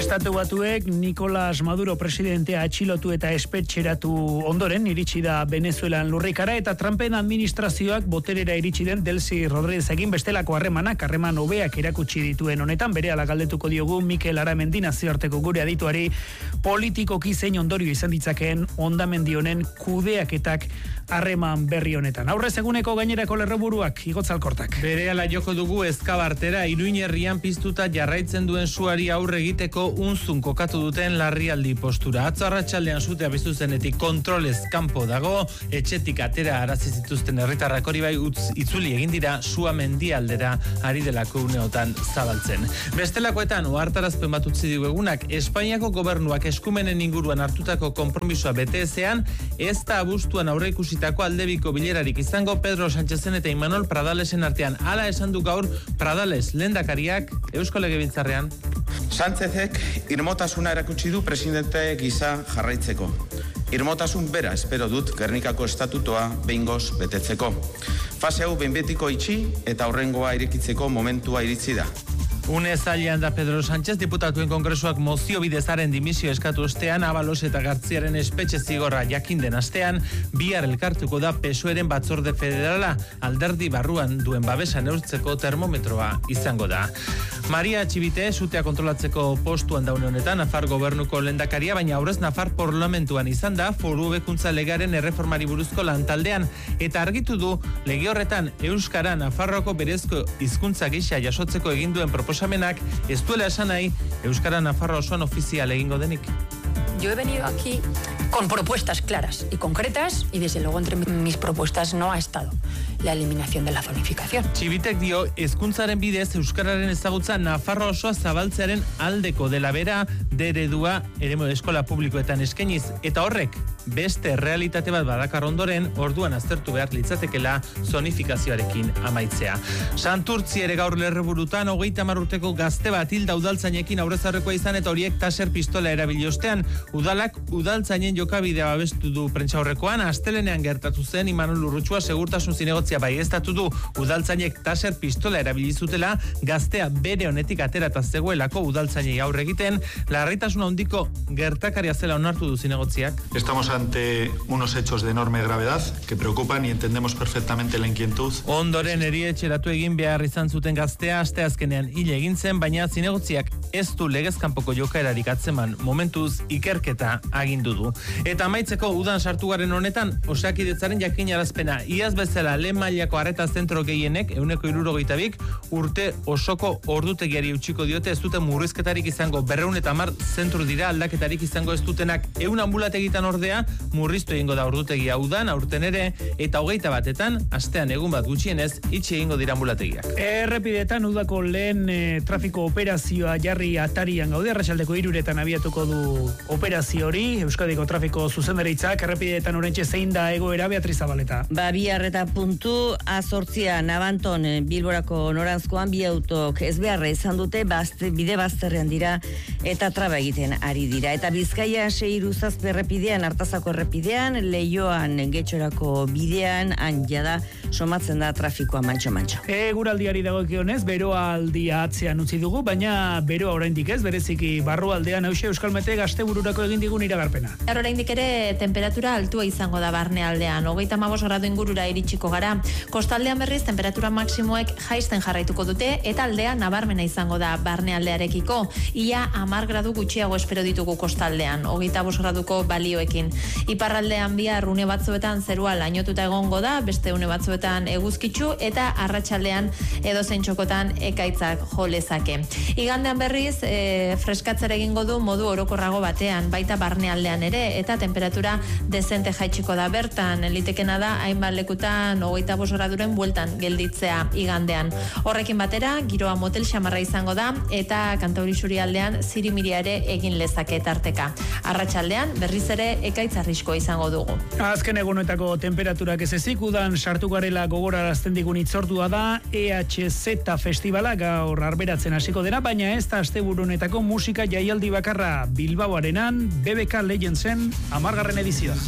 [SPEAKER 5] Estatu Batuek Nicolas Maduro presidentea atxilotu eta espetxeratu ondoren iritsi da Venezuelan lurrikara eta Trumpen administrazioak boterera iritsi den Delcy Rodríguez egin bestelako harremanak, harreman hobeak erakutsi dituen honetan, berehala galdetuko diogu Mikel Aramendi nazioarteko gure adituari politikoki zein ondorio izan ditzakeen hondamendi honen kudeaketak harreman berri honetan. Aurrez eguneko gainerako lerroburuak igotzalkortak.
[SPEAKER 4] Berehala joko dugu Ezkabartera, Iruin herrian piztuta jarraitzen duen suari aurre egiteko unzun kokatu duten larrialdi postura. Atzo arratsaldean sutea piztu zenetik kontrolez kanpo dago, etxetik atera arazi zituzten herritarrak hori bai utz, itzuli egin dira sua mendialdera ari delako uneotan zabaltzen. Bestelakoetan ohartarazpen bat utzi digu egunak, Espainiako gobernuak eskumenen inguruan hartutako konpromisoa bete ezean, ez da abuztuan aurreikusitako aldebiko bilerarik izango Pedro Sánchezen eta Imanol Pradalesen artean. Hala esan du gaur Pradales lehendakariak Eusko Legebiltzarrean.
[SPEAKER 6] Sánchezek irmotasuna erakutsi du presidente gisa jarraitzeko. Irmotasun bera espero dut Gernikako estatutoa behingoz betetzeko. Fase hau behin betiko itxi eta horrengoa irekitzeko momentua iritsi da.
[SPEAKER 4] Une zailean da Pedro Sánchez, diputatuen kongresuak mozio bidezaren dimisio eskatu ostean, Abalos eta Gartziaren espetxe zigorra jakin den astean, bihar elkartuko da P S O E-ren batzorde federala, alderdi barruan duen babesa neurtzeko termometroa izango da. Maria Txibite, sutea kontrolatzeko postuan daune honetan, Nafar gobernuko lehendakaria, baina aurrez Nafar parlamentuan izan da, foru hobekuntza legearen erreformari buruzko lantaldean, eta argitu du, lege horretan Euskara Nafarroko berezko hizkuntza gisa jasotzeko egin duen proposamenak ez duela esan nahi Euskara Nafarroa osoan ofizial egingo denik.
[SPEAKER 8] Yo he venido aquí con propuestas claras y concretas y desde luego entre mis propuestas no ha estado la eliminación de la zonificación.
[SPEAKER 4] Txibitek dio, hezkuntzaren bidez Euskararen ezagutza Nafarroa osoa zabaltzearen aldeko dela bera deredua eremu eskola publikoetan eskainiz, eta horrek beste realitate bat badakar ondoren, orduan aztertu behar litzatekela zonifikazioarekin amaitzea. Santurtzi ere gaur lerreburutan, hogeita hamar urteko gazte bat hilda udaltzainekin aurrez aurrekoa izan eta horiek taser pistola erabili ostean, udalak udaltzainen jokabidea babestu du prentsaurrekoan, astelenean gertatu zen Imanol Urrutsua segurtasun zinegotzia baieztatu du udaltzainek taser pistola erabili zutela, gaztea bere honetik atera eta zegoelako udaltzainei aurre egiten, larritasun handiko gertakaria zela onartu du zinegotziak.
[SPEAKER 10] Estamos ante unos hechos de enorme gravedad que preocupan y entendemos perfectamente la inquietud.
[SPEAKER 4] Ondoren erietxeratu egin behar izan zuten gaztea asteazkenean hil egin zen, baina zinegotziak ez du legezkanpoko jokaerarik atzeman, momentuz ikerketa agindu du. Eta amaitzeko udan sartu garen honetan, Osakidetzaren jakinarazpena, iaz bezala lehen mailako arreta zentro gehienek, ehuneko hirurogeita bik, urte osoko ordutegiari utziko diote, ez duten murrizketarik izango, berrehun eta hamar zentru dira aldaketarik izango ez dutenak, ehun ambulategitan ordea, murriztu egingo da ordutegia udan, aurten ere, eta hogeita batetan, astean egun bat gutxienez, itxi egingo dira ambulategiak.
[SPEAKER 5] Errepidetan udako lehen e, trafiko operazioa jarri atarian gaude, arratsaldeko hiruretan abiatuko du operazio hori, Euskadiko trafiko zuzendaritzak, errepidetan orentxe zein da egoera, Beatriz Zabaleta.
[SPEAKER 12] Ba, bi arreta puntu, azortzia Nabanton Bilborako noranzkoan bi autok ez beharra izan dute, bazte, bide bazterrean dira eta traba egiten ari dira. Eta Bizkaia seiru zazpi errepidean, Artazako errepidean, Leioan Getxorako bidean, han jada somatzen da trafikoa mantxo-mantxo.
[SPEAKER 5] Eguraldiari dagokionez, beroa aldia atzean utzi dugu, baina beroa oraindik ez, bereziki barrualdean hause Euskalmete Gaztebururako egin digun iragarpena.
[SPEAKER 13] Oraindik ere temperatura altua izango da barnealdean, hogeita hamabost gradu ingurura iritsiko gara. Kostaldean berriz temperatura maksimoek jaisten jarraituko dute eta aldea nabarmena izango da barnealdearekiko. Ia hamar gradu gutxiago espero ditugu kostaldean, hogeita bost graduko balioekin. Iparraldean bihar une batzuetan zerua lainotuta egongo da, beste une batzuetan eguzkitsu eta arratsaldean edozein txokotan ekaitzak jo lezake. Igandean berriz e, freskatzera egingo du modu orokorrago batean, baita barnealdean ere, eta temperatura dezente jaitsiko da bertan, litekena da hainbat lekutan hogeita bost graduren bueltan gelditzea igandean. Horrekin batera, giroa motel xamarra izango da eta Kantauri Isurialdean zirimiria ere egin lezake tarteka. Arratsaldean berriz ere ekaitz arriskoa izango dugu.
[SPEAKER 5] Azken egunetako temperaturak ez ezik, udan sartu garela gogorarazten digun itzordua da E H Z festivala gaur arberatzen hasiko dena, baina ez da asteburu honetako musika jaialdi bakarra. Bilbaoarenan B B K Legendsen hamargarren edizioa.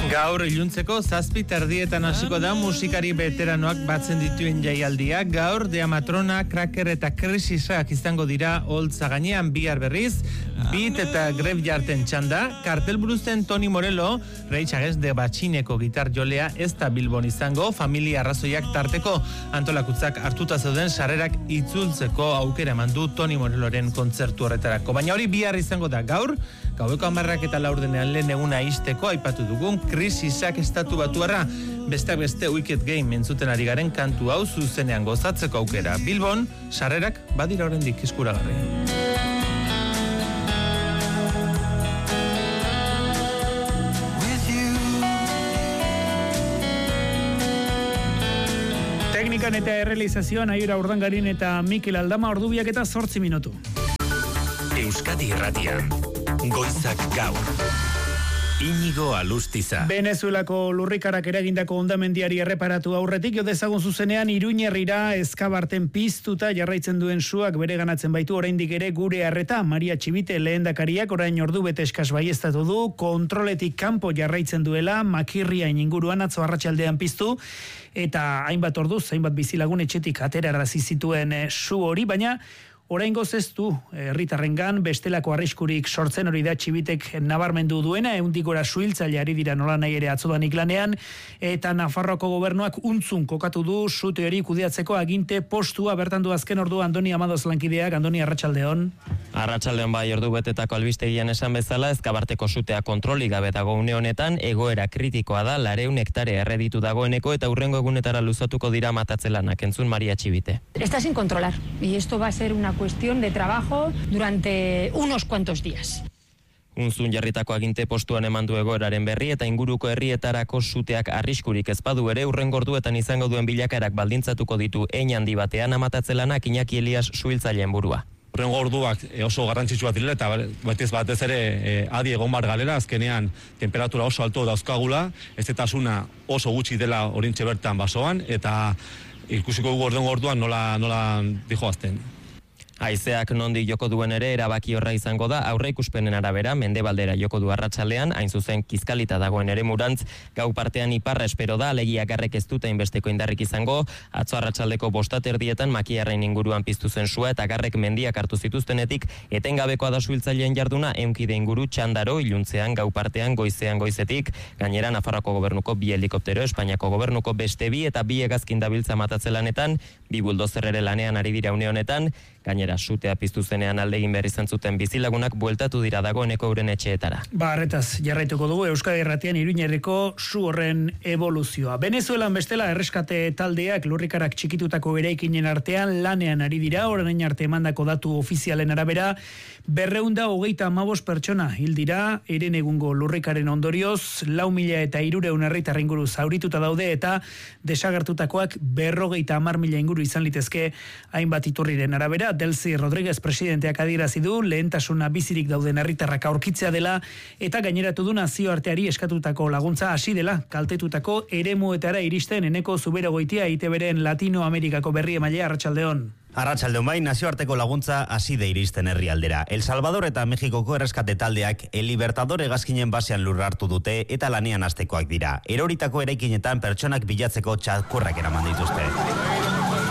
[SPEAKER 4] Gaur iluntzeko zazpi tardietan hasiko da musikari veteranoak batzen dituen jaialdia. Gaur Dea Matrona, Cracker eta Krisisak izango dira holtza gainean bihar berriz. Beat eta Graveyarden txanda. Kartelburuzen Toni Morello, Rage Against the Machineko gitar jolea ez da Bilbon izango, familia arrazoiak tarteko. Antolakutzak hartuta zeuden sarrerak itzultzeko aukera eman du Toni Morelloren kontzertu horretarako. Baina hori bihar izango da gaur, gaueko hamarrak eta laurdenean lehen eguna izteko aipatu dugun Krisisak estatu batuarra. Besteak beste Wicked Game entzuten ari garen kantu hau zuzenean gozatzeko aukera. Bilbon, sarrerak badira oraindik eskuragarri.
[SPEAKER 5] Teknikan eta errealizazioan Aiora Urdangarin eta Mikel Aldama, ordubiak eta zortzi minutu.
[SPEAKER 3] Euskadi Irratian, Goizak Gaur. Inigo Alustiza.
[SPEAKER 5] Venezuelako lurrikarak eragindako hondamendiari erreparatu aurretik, jo dezagun zuzenean Iruñerrira eskabarten piztuta jarraitzen duen suak bere ganatzen baitu oraindik ere gure harreta. Maria Txibite lehendakariak orain ordu bete eskas baieztatu du, kontroletik kanpo jarraitzen duela, makirriain inguruan atzo arratsaldean piztu, eta hainbat orduz, hainbat bizilagun etxetik aterarazi zituen su hori, baina oraingoz ez du herritarrengan bestelako arriskurik sortzen, hori da Txibitek nabarmendu duena. Ehundik gora suhiltzaile ari dira nola nahi ere atzodanik lanean, eta Nafarroako gobernuak untzun kokatu du sute hori kudeatzeko aginte postua. Bertan du azken ordu Andoni Amadoz lankideak. Andoni, arratsaldeon.
[SPEAKER 7] Arratsaldeon bai, ordu betetako albistegian esan bezala, eskabarteko sutea kontrolik gabe dago une honetan, egoera kritikoa da, lareun hektare erreditu dagoeneko eta hurrengo egunetara luzatuko dira matatzelanak. Entzun Maria Txibite.
[SPEAKER 8] Está sin controlar y esto va a ser una cuestión de trabajo durante unos cuantos días.
[SPEAKER 7] Unzun jarritako aginte postuan eman du egoeraren berri eta inguruko herrietarako suteak arriskurik ez badu ere hurrengo orduetan izango duen bilakaerak baldintzatuko ditu hein handi batean amatatzelanak Iñaki Elias suhiltzaileen burua.
[SPEAKER 9] Hurrengo orduak oso garrantzitsuak direla eta batez batez ere e, adi egon bar galera, azkenean temperatura oso alto dauzkagula, ezetasuna oso gutxi dela orintxe bertan basoan eta ikusiko dugu hurrengo orduan nola nola dijoazten.
[SPEAKER 7] Haizeak nondik joko duen ere erabaki horra izango da, aurre ikuspenen arabera mendebaldera joko du arratsaldean, hain zuzen Kizkalita dagoen ere murantz, gau partean iparra espero da, alegia garrek ez dute inbesteko indarrik izango. Atzo arratsaldeko bostaterdietan makiarrain inguruan piztu zen sua eta garrek mendiak hartu zituztenetik, etengabekoa da suhiltzaileen jarduna, ehunkide inguru txandaro iluntzean gau partean goizean goizetik, gainera Nafarroako gobernuko bi helikoptero, Espainiako gobernuko beste bi eta bi hegazkin dabiltza matatzelanetan, bi buldozer ere lanean ari dira une honetan. Gainera, sutea piztu zenean alde egin behar izan zuten bizilagunak bueltatu dira dagoeneko euren etxeetara.
[SPEAKER 5] Ba, arretaz jarraituko dugu Euskadi Irratian Iruñerreko su horren evoluzioa. Venezuelan bestela erreskate taldeak lurrikarak txikitutako eraikinen artean lanean ari dira, orain arte emandako datu ofizialen arabera, berreunda hogeita amabos pertsona hil dira, eren egungo lurrikaren ondorioz, lau mila eta irureun herritar inguru zaurituta daude eta desagertutakoak berrogeita hamar mila inguru izan litezke hainbat iturriren arabera. Delcy Rodríguez presidenteak adierazi du lehentasuna bizirik dauden herritarrak aurkitzea dela eta gaineratu du nazioarteari eskatutako laguntza hasi dela kaltetutako eremuetara iristen. Eneko Zuberogoitia I T Bren Latinoamerikako berri emailea. Arratsaldeon.
[SPEAKER 11] Arratsaldeon bai, nazioarteko laguntza hasi de iristen herrialdera. El Salvador eta Mexikoko erreskate taldeak El Libertador hegazkinen basean lurra hartu dute eta lanean hastekoak dira. Eroritako eraikinetan pertsonak bilatzeko txakurrak eraman dituzte.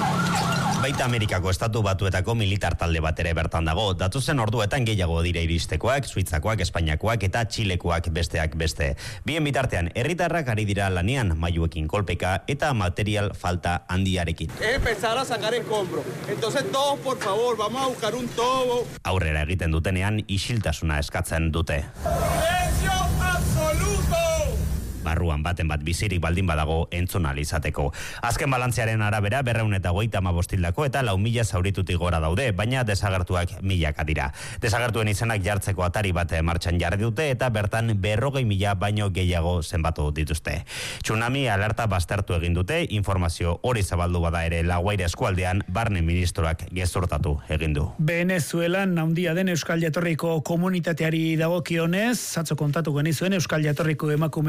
[SPEAKER 11] Baita Amerikako estatu batuetako militar talde bat ere bertan dago. Datuzen orduetan gehiago dire iristekoak, Suitzakoak, Espainiakoak eta Txilekoak besteak beste. Bien bitartean, herritarrak ari dira lanean, mailuekin kolpeka eta material falta handiarekin.
[SPEAKER 14] Empezar a sacar escombro. Entonces todos, por favor, vamos a buscar un tobo.
[SPEAKER 11] Aurrera egiten dutenean, isiltasuna eskatzen dute.
[SPEAKER 14] ¡Silencio absoluto!
[SPEAKER 11] Barruan baten bat bizirik baldin badago entzun ahal izateko. Azken balantzearen arabera berrehun eta hogeita hamabost hildako eta lau mila zauritutik gora daude, baina desagertuak milaka dira. Desagertuen izenak jartzeko atari bat martxan jarri dute eta bertan berrogei mila baino gehiago zenbatu dituzte. Tsunami alerta baztertu egin dute, informazio hori zabaldu bada ere La Guaira eskualdean barne ministroak gezurtatu egin du.
[SPEAKER 5] Venezuelan handia den Euskal Jatorriko komunitateari dagokionez, atzo kontatu genizuen Euskal Jatorriko emakume bat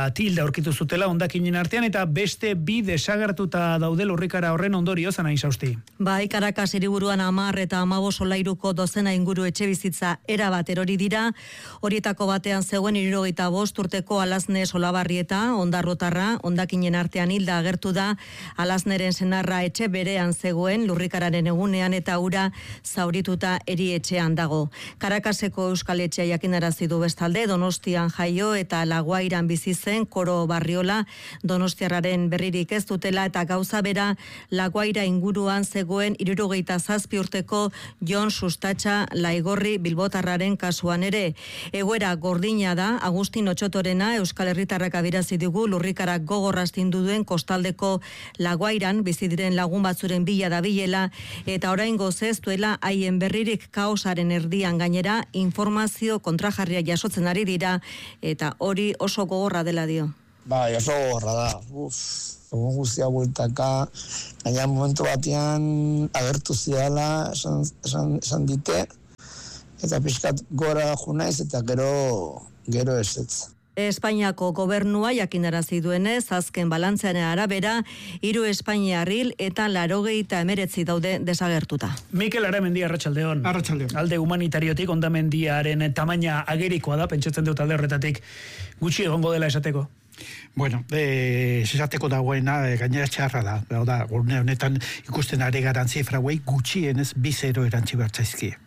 [SPEAKER 5] bat hilda aurkitu zutela hondakinen artean, eta beste bi desagertuta daude lurrikara horren ondorio Anain Sausti.
[SPEAKER 15] Bai, Caracas hiriburuan hamar eta hamabost solairuko dozena inguru etxebizitza erabat erori dira. Horietako batean zegoen hirurogeita bost urteko Alazne Solabarrieta, ondarrotarra, hondakinen artean hilda agertu da. Alazneren senarra etxe berean zegoen lurrikararen egunean eta ura zaurituta erietxean dago. Caracaseko Euskal Etxea jakinarazi du bestalde, Donostian jaio eta Laguairan bizi zen Koro Barriola, donostiarraren berririk ez dutela, eta gauza bera Laguaira inguruan zegoen hirurogeita zazpi urteko Jon Sustatxa Laigorri bilbotarraren kasuan ere. Egoera gordina da, Agustin Otxotorena Euskal Herritarrak abirazi dugu lurrikarak gogorraztindu duen kostaldeko Laguairan bizi diren lagun batzuren bila dabilela, eta oraingoz ez duela haien berririk, kaosaren erdian gainera informazio kontrajarria jasotzen ari dira, eta hori oso gogorra dela dio.
[SPEAKER 16] Bai, oso gogorra da. Uf, egun guztia bueltaka, gaina momentu batean agertu zidala, esan, esan, esan dite, eta pixkat gora junaiz, eta gero, gero esetz.
[SPEAKER 15] Espainiako gobernua jakinarazi duenez, azken balantzean arabera, hiru espainiarril eta laurogeita hemeretzi daude desagertuta.
[SPEAKER 5] Mikel Aramendi, arratsaldeon.
[SPEAKER 17] Arratsaldeon.
[SPEAKER 5] Alde humanitariotik ondamendiaren tamaina agerikoa da, pentsatzen dut alde horretatik gutxi egongo dela esateko.
[SPEAKER 17] Bueno, eh, esateko dagoena eh, gainera txarra da. Da, urne honetan ikusten ari garan zifrauei gutxienez bi zero erantzi bertzaizkie.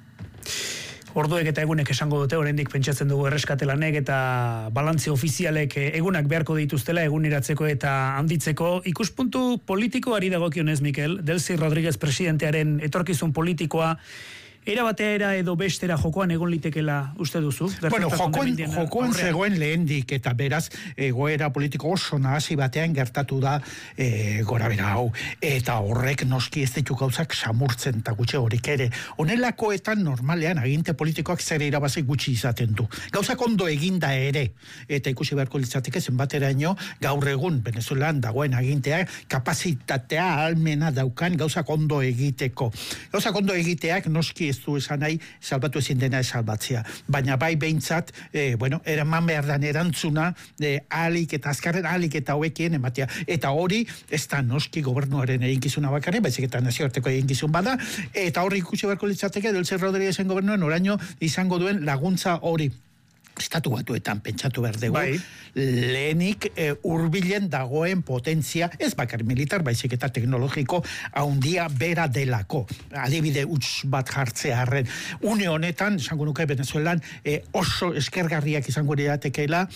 [SPEAKER 5] Orduek eta egunek esango dute, oraindik pentsatzen dugu erreskatelanek eta balantze ofizialek egunak beharko dituztela eguneratzeko eta handitzeko. Ikuspuntu politikoari dagokionez, Mikel, Delcy Rodríguez presidentearen etorkizun politikoa era batera edo bestera jokoan egon litekela uste duzu?
[SPEAKER 17] Bueno, jokoan, jokoan zegoen lehendik, eta beraz egoera politiko oso nahasi batean gertatu da e, gora bera hau. Eta horrek noski ez ditu gauzak samurtzen eta gutxe horik ere. Honelakoetan normalean aginte politikoak zer irabazi gutxi izaten du. Gauzak ondo eginda ere, eta ikusi beharko litzateke zenbateraino gaur egun Venezuelan dagoen agintea kapazitatea almena daukan gauzak ondo egiteko. Gauzak ondo egiteak noski ez du esan nahi salbatu ezin dena salbatzea. Baina bai behintzat, eh, bueno, eraman behar dan erantzuna, eh, alik eta azkarren alik eta hoekien ematea. Eta hori, ez da noski gobernuaren eginkizuna bakare, baizik eta nazioarteko eginkizun bada, eta hori ikusi beharko litzateke, Delcy Rodríguezen gobernuen oraino izango duen laguntza hori. Estatu batuetan pentsatu behar dugu, bai. Lehenik e, urbilen dagoen potentzia, ez bakar militar, baizik eta teknologiko haundia bera delako. Adibide huts bat jartzearen. Une honetan, esango nuke Venezuelan, e, oso eskergarriak izango diratekeela,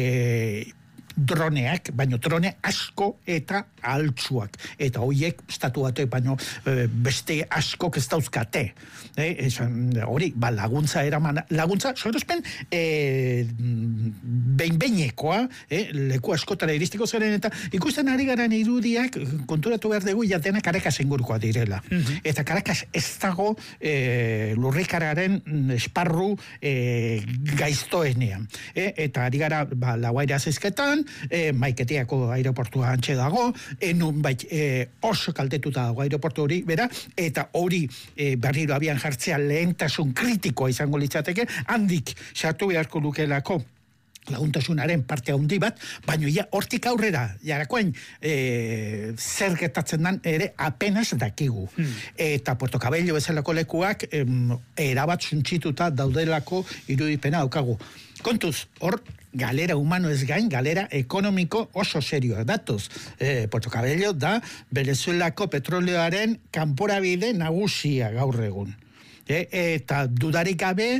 [SPEAKER 17] e, droneak, baino drone asko eta altsuak. Eta hoiek estatu batuek, baino e, beste askok ez dauzkate. E, esan, hori, ba, laguntza eraman, laguntza, sorospen, e, behin-beinekoa, e, leku askotara iristiko zeren, eta ikusten ari garen irudiak, konturatu behar dugu, jatena Caracas ingurukoa direla. Mm-hmm. Eta Caracas ez dago e, lurrikararen esparru e, gaiztoenean. E, eta ari gara, ba, Laguaira zizketan, E, Maiketiako aeroportua antxe dago, enun bait e, oso kaltetuta dago aeroportu hori, bera, eta hori e, berriro abian jartzea lehentasun kritikoa izango litzateke, handik sartu beharko lukelako laguntasunaren parte handi bat, baina ja, hortik aurrera, jarakoen e, zer gertatzen dan ere apenas dakigu. Hmm. Eta Puerto Cabello bezalako lekuak em, erabat suntxituta daudelako irudipena daukagu. Kontuz, hor galera humano ez gain, galera ekonomiko oso serioa datoz. E, Puerto Cabello da Venezuelako petroleoaren kanporabide nagusia gaur egun. E, eta dudarik gabe,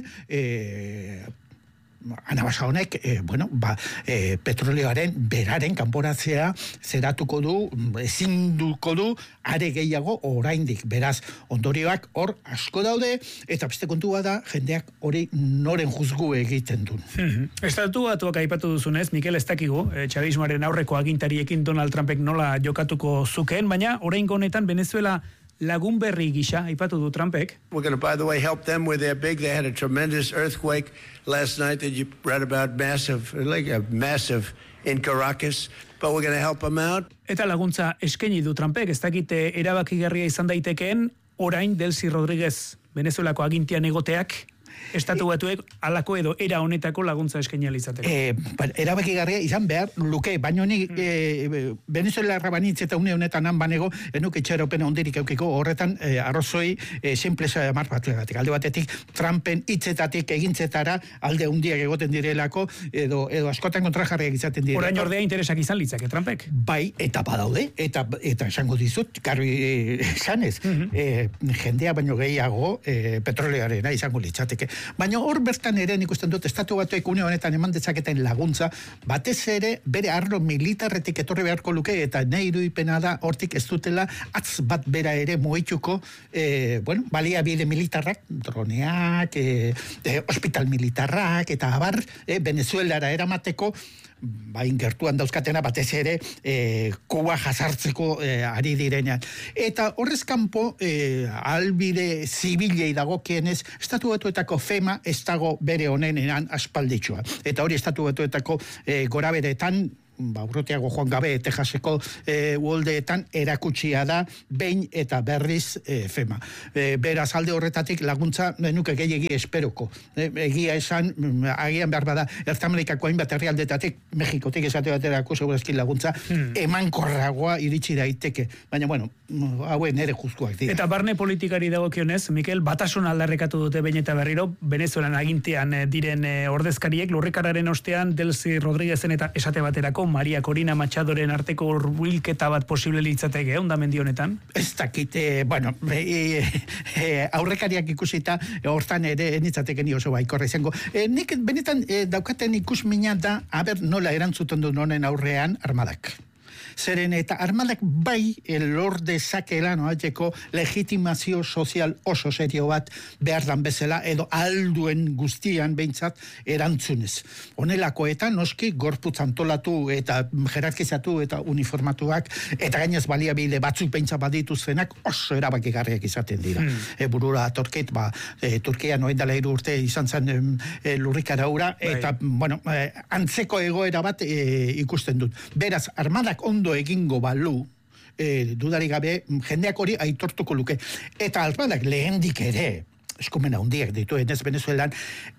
[SPEAKER 17] e, anabasa honek, eh, bueno, ba, eh, petroleoaren beraren kanporatzea zeratuko du, ezinduko du, are gehiago oraindik. Beraz, ondorioak hor asko daude, eta beste kontua da, jendeak hori noren juzgu egiten du.
[SPEAKER 5] Mm-hmm. Estatu batuak aipatu duzunez, Mikel, ez dakigu, eh, txavismoaren aurreko agintariekin Donald Trumpek nola jokatuko zukeen, baina oraingo honetan Venezuela lagun berri gisa, aipatu du Trumpek.
[SPEAKER 18] We're going to, by the way, help them where they're big. They had a tremendous earthquake last night that you read about, massive, like a massive in Caracas, but we're going to help them out.
[SPEAKER 5] Eta laguntza eskaini du Trumpek, ez dakite erabakigarria izan daitekeen, orain Delcy Rodríguez Venezuelako agintian egoteak Estatu batuek alako edo era honetako laguntza eskaini izateko.
[SPEAKER 17] Eh, erabakigarria izan behar luke, baina ni mm. eh, Venezuelarra banitz eta une honetan han banego, enuk itxaropen ondirik eukiko horretan eh, arrozoi eh, simpleza mar batlegatik. Alde batetik Trumpen hitzetatik egintzetara alde hundiak egoten direlako edo edo askotan kontrajarriak izaten direlako.
[SPEAKER 5] Orain ordea interesak izan litzake Trumpek.
[SPEAKER 17] Bai, eta badaude, eta eta esango dizut, garbi esanez, mm -hmm. eh, jendea baino gehiago eh, petrolearena izango litzateke. Baina hor bertan ere nik usten dut estatu batuek une honetan eman dezaketen laguntza, batez ere bere arlo militarretik etorri beharko luke eta nahi irudipena da hortik ez dutela atz bat bera ere muituko eh, bueno, baliabide militarrak, droneak, eh, eh, hospital militarrak eta abar, eh, Venezuelara eramateko bain gertuan dauzkatena batez ere e, Kuba jasartzeko e, ari direnean. Eta horrez kanpo e, albide zibilei dagokienez estatu batuetako FEMA ez dago bere honenean aspalditxua. Eta hori estatu batuetako e, gora beretan ba, urroteago joan gabe Texaseko e, uoldeetan erakutsia da behin eta berriz e, FEMA. E, beraz alde horretatik laguntza nuke gehiegi esperoko. E, egia esan, agian behar bada, Ertamerikako hainbat herrialdetatik, Mexikotik esate baterako segurazki laguntza hmm. emankorragoa iritsi daiteke. Baina, bueno, hauen nere juzkoak dira.
[SPEAKER 5] Eta barne politikari dagokionez, Mikel, batasun aldarrekatu dute behin eta berriro, Venezuelan agintean diren ordezkariek, lurrikararen ostean Delcy Rodríguezen eta esate baterako Maria Corina Machadoren arteko hurbilketa bat posible litzateke hondamendi honetan?
[SPEAKER 17] Ez dakite, bueno, e, e, aurrekariak ikusita hortan ere nitzateke ni oso baikorra izango. E, nik benetan e, daukaten ikusmina da, aber nola erantzuten du honen aurrean armadak. Zeren eta armadak bai lor dezakela noateko legitimazio sozial oso serio bat behar dan bezala edo alduen guztian behintzat erantzunez. Honelakoetan noski gorputz antolatu eta jerarkizatu eta uniformatuak eta gainez baliabide batzuk behintzat badituztenak oso erabakigarriak izaten dira. Hmm. E, burura atorkit, ba, e, Turkia noen dela hiru urte izan zen e, lurrikara ura eta, bai. bueno, e, antzeko egoera bat e, ikusten dut. Beraz, armadak ondo egingo balu, eh, dudarik gabe, jendeak hori aitortuko luke. Eta armadak lehendik ere, eskumena hundiak dituen ez Venezuelan,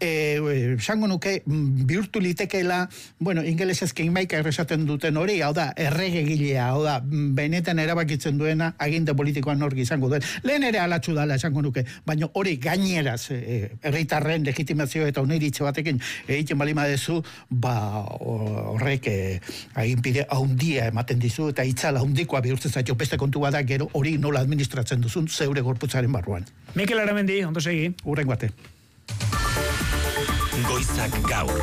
[SPEAKER 17] esango eh, nuke bihurtu litekeela, bueno, ingelesez keinmaika erresaten duten hori, hau da, erregegilea, hau da, benetan erabakitzen duena, aginte politikoan hor izango duen. Lehen ere alatsu dala, esango nuke, baina hori gaineraz, herritarren eh, legitimazio eta uniritze batekin egiten balima dezu, ba, horrek eh, aginpide haundia ematen dizu, eta itzala haundikoa bihurtzen zaitio, beste kontu bada, gero hori nola administratzen duzun, zeure gorputzaren barruan.
[SPEAKER 5] Mikel Aramendi, ondo segi.
[SPEAKER 17] Urrengo arte.
[SPEAKER 3] Goizak gaur.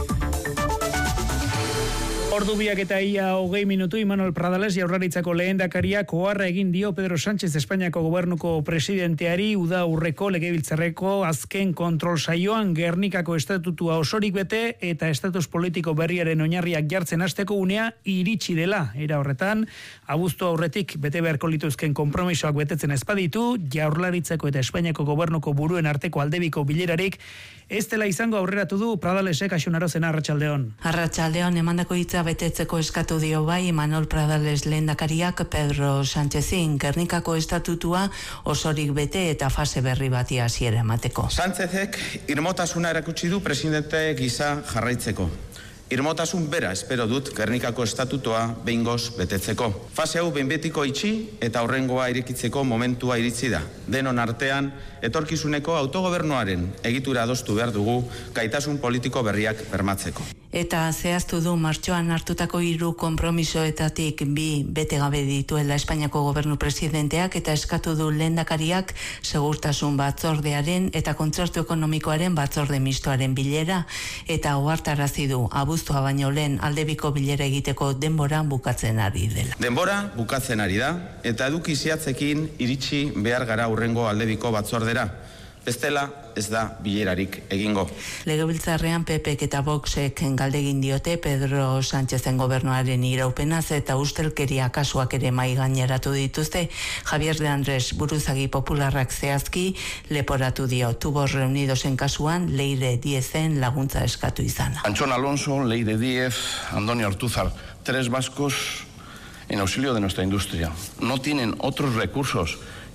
[SPEAKER 5] Ordu biak eta ia hogei minutu Imanol Pradales Jaurlaritzako lehendakariak oharra egin dio Pedro Sánchez Espainiako gobernuko presidenteari uda urreko legebiltzarreko azken kontrol saioan Gernikako estatutua osorik bete eta estatus politiko berriaren oinarriak jartzen hasteko unea iritsi dela. Era horretan, abuztu aurretik bete beharko lituzken konpromisoak betetzen ezpaditu, Jaurlaritzako eta Espainiako gobernuko buruen arteko aldebiko bilerarik ez dela izango aurreratu du Pradalesek Axunarozen Arratsaldeon.
[SPEAKER 1] Arratsaldeon emandako hitza betetzeko eskatu dio bai Imanol Pradales lehendakariak Pedro Sánchezin Gernikako estatutua osorik bete eta fase berri bati hasiera emateko.
[SPEAKER 6] Sánchezek irmotasuna erakutsi du presidente gisa jarraitzeko. Irmotasun bera espero dut Gernikako estatutua behingoz betetzeko. Fase hau behin betiko itxi eta horrengoa irekitzeko momentua iritsi da. Denon artean, etorkizuneko autogobernuaren egitura adostu behar dugu gaitasun politiko berriak bermatzeko.
[SPEAKER 1] Eta zehaztu du martxoan hartutako hiru konpromisoetatik bi bete gabe dituela Espainiako gobernu presidenteak eta eskatu du lehendakariak segurtasun batzordearen eta kontzertu ekonomikoaren batzorde mistoaren bilera eta ohartarazi du abuztua baino lehen aldebiko bilera egiteko denbora bukatzen ari dela.
[SPEAKER 6] Denbora bukatzen ari da eta eduki zehatzekin iritsi behar gara hurrengo aldebiko batzordera. Bestela ez da bilerarik egingo.
[SPEAKER 1] Legebiltzarrean P Pek eta Voxek galdegin diote Pedro Sánchezen gobernuaren iraupenaz eta ustelkeria kasuak ere mai gaineratu dituzte. Javier de Andrés buruzagi popularrak zehazki leporatu dio Tubos Reunidosen kasuan Leire Diezen laguntza eskatu izana.
[SPEAKER 2] Antxon Alonso, Leire Diez, Antonio Ortúzar, tres vascos en auxilio de nuestra industria. No tienen otros recursos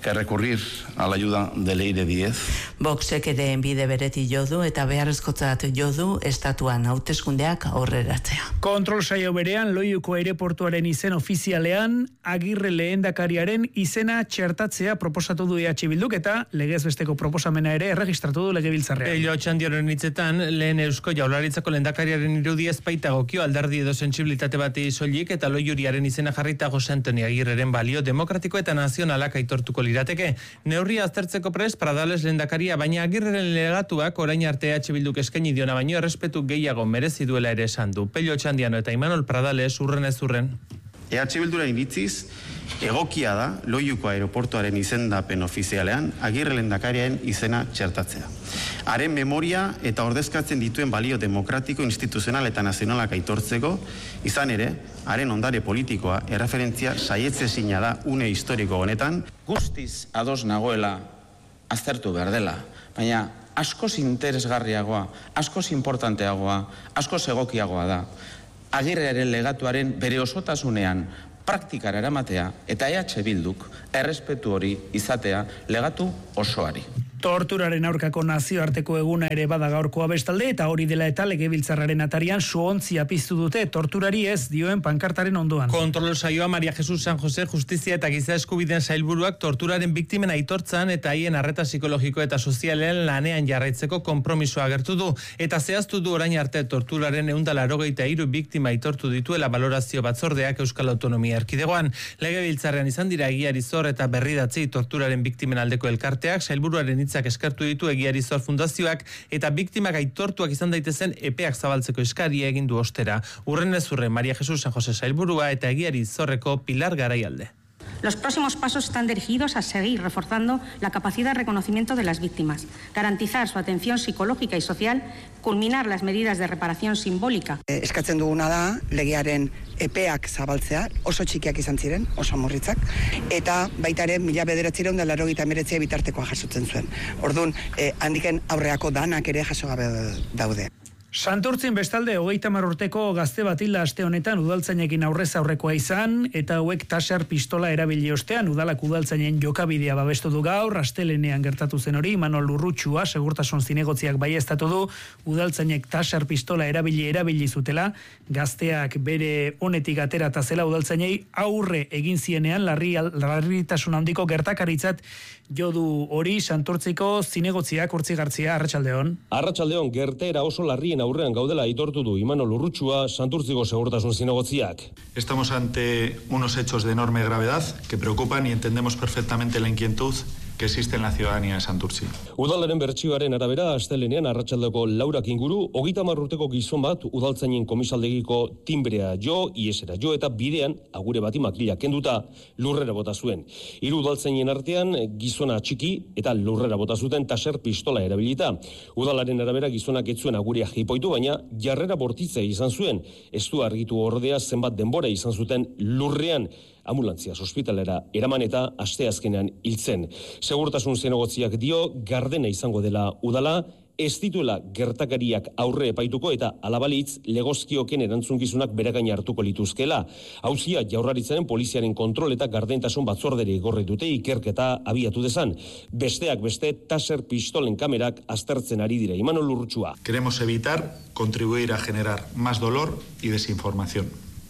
[SPEAKER 2] que recurrir a la ayuda de Leire Díez.
[SPEAKER 1] Voxek ere bide bereti jo du eta beharrezkotzat jo du estatuan hauteskundeak aurreratzea.
[SPEAKER 5] Kontrol saio berean Loiuko aireportuaren izen ofizialean Agirre lehendakariaren izena txertatzea proposatu du E H Bilduk eta legez besteko proposamena ere erregistratu du Legebiltzarrean.
[SPEAKER 4] Elio Txandioren hitzetan, lehen Eusko Jaurlaritzako lehendakariaren irudi ez baita gokio alderdi edo sentsibilitate bati soilik eta Loiuriaren izena jarrita Jose Antonio Agirreren balio demokratiko eta nazionalak aitortuko lirateke. Neurria aztertzeko prest Pradales lehendakaria, baina Agirreren legatuak orain arte E H Bilduk eskaini diona baino errespetu gehiago merezi duela ere esan du. Pello Txandiano eta Imanol Pradales urren ez urren.
[SPEAKER 6] E H Bilduren iritziz, egokia da Loiuko aeroportuaren izendapen ofizialean Agirre lehendakariaren izena txertatzea. Haren memoria eta ordezkatzen dituen balio demokratiko, instituzional eta nazionalak aitortzeko, izan ere, haren ondare politikoa erreferentzia saietsezina da une historiko honetan. Guztiz ados nagoela aztertu behar dela, baina askoz interesgarriagoa, askoz importanteagoa, askoz egokiagoa da Agirrearen legatuaren bere osotasunean praktikara eramatea eta E H Bilduk errespetu hori izatea legatu osoari.
[SPEAKER 5] Torturaren aurkako nazioarteko eguna ere bada gaurkoa bestalde eta hori dela eta Legebiltzarraren atarian suontzia piztu dute torturari ez dioen pankartaren ondoan.
[SPEAKER 4] Kontrol saioa Maria Jesus San Jose Justizia eta Giza Eskubideen sailburuak torturaren biktimen aitortzan eta haien arreta psikologiko eta sozialean lanean jarraitzeko konpromisoa agertu du eta zehaztu du orain arte torturaren ehun eta laurogeita hiru biktima aitortu dituela balorazio batzordeak Euskal Autonomia Erkidegoan. Legebiltzarrean izan dira Egiari Zor eta Berridatzi torturaren biktimen aldeko elkarteak, sailburuaren eskertu ditu Egiari Zor Fundazioak eta biktimak aitortuak izan daitezen epeak zabaltzeko eskaria egin du ostera. Urren ez urren Maria Jesus San Jose sailburua eta Egiari Zorreko Pilar Garaialde.
[SPEAKER 19] Los próximos pasos están dirigidos a seguir reforzando la capacidad de reconocimiento de las víctimas, garantizar su atención psicológica y social, culminar las medidas de reparación simbólica.
[SPEAKER 20] Eskatzen duguna da legearen epeak zabaltzea, oso txikiak izan ziren, oso murritzak, eta baita ere mila bederatziehun eta laurogeita hemeretzi bitartekoa jasotzen zuen. Orduan, eh, handiken aurreako danak ere jaso gabe daude.
[SPEAKER 5] Santurtzin bestalde hogeita hamar urteko gazte bat hilda aste honetan udaltzainekin aurrez aurrekoa izan eta hauek taser pistola erabili ostean udalak udaltzainen jokabidea babestu du gaur, astelenean gertatu zen hori, Imanol Urrutxua segurtasun zinegotziak baieztatu du udaltzainek taser pistola erabili erabili zutela, gazteak bere honetik aterata zela udaltzainei aurre egin zienean larri larritasun handiko gertakaritzat jo du hori Santurtziko zinegotziak Urtzigartzia. Arratsaldeon.
[SPEAKER 21] Arratsaldeon, gertaera oso larrien aurrean gaudela aitortu du Imanol Urrutxua Santurtziko segurtasun zinegotziak.
[SPEAKER 10] Estamos ante unos hechos de enorme gravedad que preocupan y entendemos perfectamente la inquietud que existe en la ciudadanía de Santurtzi.
[SPEAKER 21] Udalaren bertsioaren arabera astelenean arratsaldeko laurak inguru hogeita hamar urteko gizon bat udaltzainen komisaldegiko timbrea jo, iesera jo eta bidean agure bati makila kenduta lurrera bota zuen. Hiru udaltzainen artean gizona txiki eta lurrera bota zuten taser pistola erabilita. Udalaren arabera gizonak ez zuen agurea jipoitu, baina jarrera bortitza izan zuen. Ez du argitu ordea zenbat denbora izan zuten lurrean. Ambulantziaz ospitalera eraman eta asteazkenean hiltzen. Segurtasun zinegotziak dio gardena izango dela udala, ez dituela gertakariak aurre epaituko eta alabalitz legozkioken erantzunkizunak beregain hartuko lituzkela. Auzia Jaurlaritzaren poliziaren kontrol eta gardentasun batzorderi gorri dute ikerketa abiatu dezan. Besteak beste taser pistolen kamerak aztertzen ari dira. Imanol Urrutxua.
[SPEAKER 10] Queremos evitar contribuir a generar más dolor y desinformación.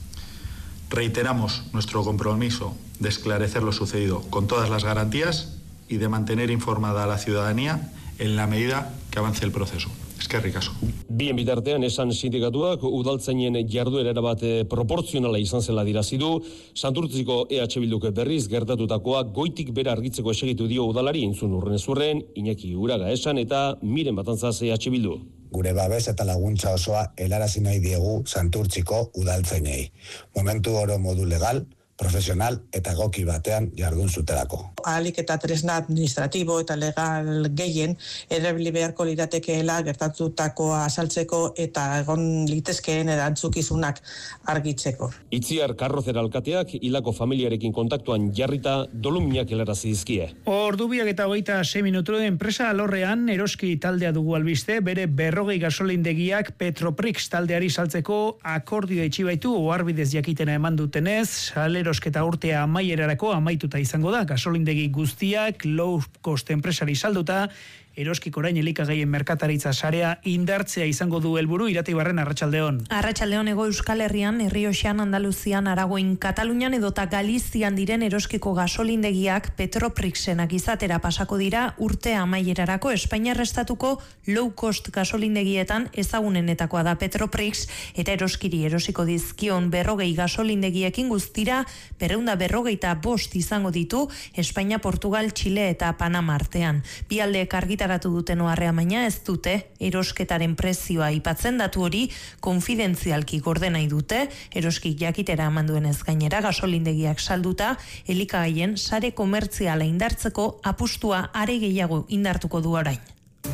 [SPEAKER 10] Reiteramos nuestro compromiso de esclarecer lo sucedido con todas las garantías y de mantener informada a la ciudadanía en la medida que avance el proceso. Eskerrik asko.
[SPEAKER 21] Bien bitartean esan sindikatuak udaltzainen jarduera erabat proportzionala izan zela dirazi du. Santurtziko E H Bilduk berriz gertatutakoa goitik bera argitzeko esegitu dio udalari entzun urren ezurren, Iñaki Uraga esan eta Miren Batantzaz E H Bildu.
[SPEAKER 22] Gure babes eta laguntza osoa helarazi nahi diegu Santurtziko udaltzainei. Momentu oro modu legal, profesional eta egoki batean jardun zutelako.
[SPEAKER 23] Ahalik eta tresna administratibo eta legal gehien erabili beharko liratekeela gertatutakoa azaltzeko eta egon litezkeen erantzukizunak argitzeko.
[SPEAKER 21] Itziar Karrozer alkateak hilako familiarekin kontaktuan jarrita doluminak helarazi dizkie.
[SPEAKER 5] Ordubiak eta hogeita sei minutu enpresa alorrean eroski taldea dugu albiste, bere berrogei gasolindegiak Petroprix taldeari saltzeko akordioa itxi baitu oharbidez jakitena eman dutenez, salero erosketa urtea amaierarako amaituta izango da. Gasolindegi guztiak low cost enpresari salduta, eroskik orain elikagaien merkataritza sarea indartzea izango du helburu. Iratibarren, Arratsaldeon.
[SPEAKER 8] Arratsaldeon, Hego Euskal Herrian, Errioxan, Andaluzian, Aragoin, Katalunian edota Galizian diren eroskiko gasolindegiak Petroprixenak izatera pasako dira urte amaierarako. Espainiar estatuko low cost gasolindegietan ezagunenetakoa da Petroprix, eta eroskiri erosiko dizkion berrogei gasolindegiekin guztira berreunda berrogeita bost izango ditu Espainia, Portugal, Chile eta Panama artean. Bi aldeek argitaratu duten oharrea, baina ez dute erosketaren prezioa aipatzen. Datu hori konfidentzialki gorde nahi dute. Eroskik jakitera eman duenez gainera, gasolindegiak salduta elikagaien sare komertziala indartzeko apustua are gehiago indartuko du orain.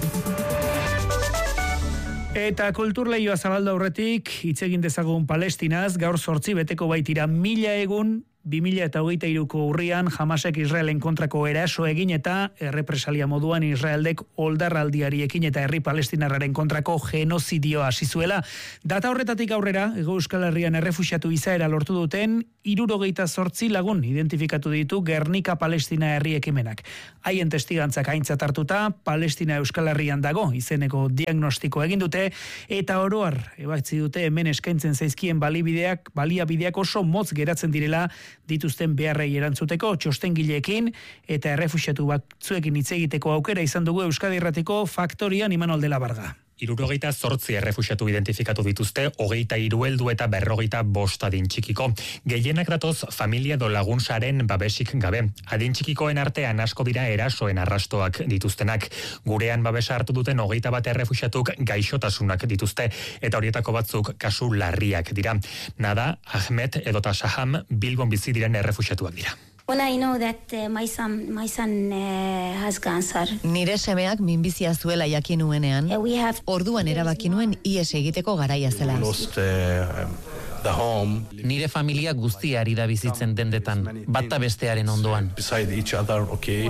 [SPEAKER 5] Eta kulturleioa zabaldu aurretik hitz egin dezagun Palestinaz. Gaur zortzi beteko baitira mila egun bi mila hogeita hiruko urrian Hamasek Israelen kontrako eraso egin eta errepresalia moduan Israeldek oldarraldiari ekin eta herri palestinarraren kontrako genozidioa hasi zuela. Data horretatik aurrera, Hego Euskal Herrian errefuxiatu izaera lortu duten hirurogeita zortzi lagun identifikatu ditu Gernika Palestina herri ekimenak. Haien testigantzak aintzat hartuta, Palestina Euskal Herrian dago izeneko diagnostiko egin dute, eta oroar ebatzi dute hemen eskaintzen zaizkien baliabideak, baliabideak oso motz geratzen direla dituzten beharrei erantzuteko. Txostengileekin eta errefuxiatu batzuekin hitz egiteko aukera izan dugu Euskadi Irratiko Faktorian Imanol de la Barga.
[SPEAKER 12] Hirurogeita zortzi errefuxiatu identifikatu dituzte, hogeita hiru heldu eta berrogeita bost adin txikiko. Gehienak datoz familia do lagunsaren babesik gabe. Adin txikikoen artean asko dira erasoen arrastoak dituztenak. Gurean babesa hartu duten hogeita bat errefuxiatuk gaixotasunak dituzte, eta horietako batzuk kasu larriak dira. Nada, Ahmed edota Shaham Bilbon bizi diren errefuxiatuak dira.
[SPEAKER 13] When I know that uh, my son, my son uh, has cancer.
[SPEAKER 24] Nire semeak minbizia zuela jakin nuenean,
[SPEAKER 13] Uh, we have
[SPEAKER 24] orduan erabaki nuen ihes egiteko garaia zela.
[SPEAKER 25] Lost uh, the home.
[SPEAKER 26] Nire familia guztia ari da bizitzen dendetan, bata bestearen ondoan.
[SPEAKER 25] Beside each other, okay.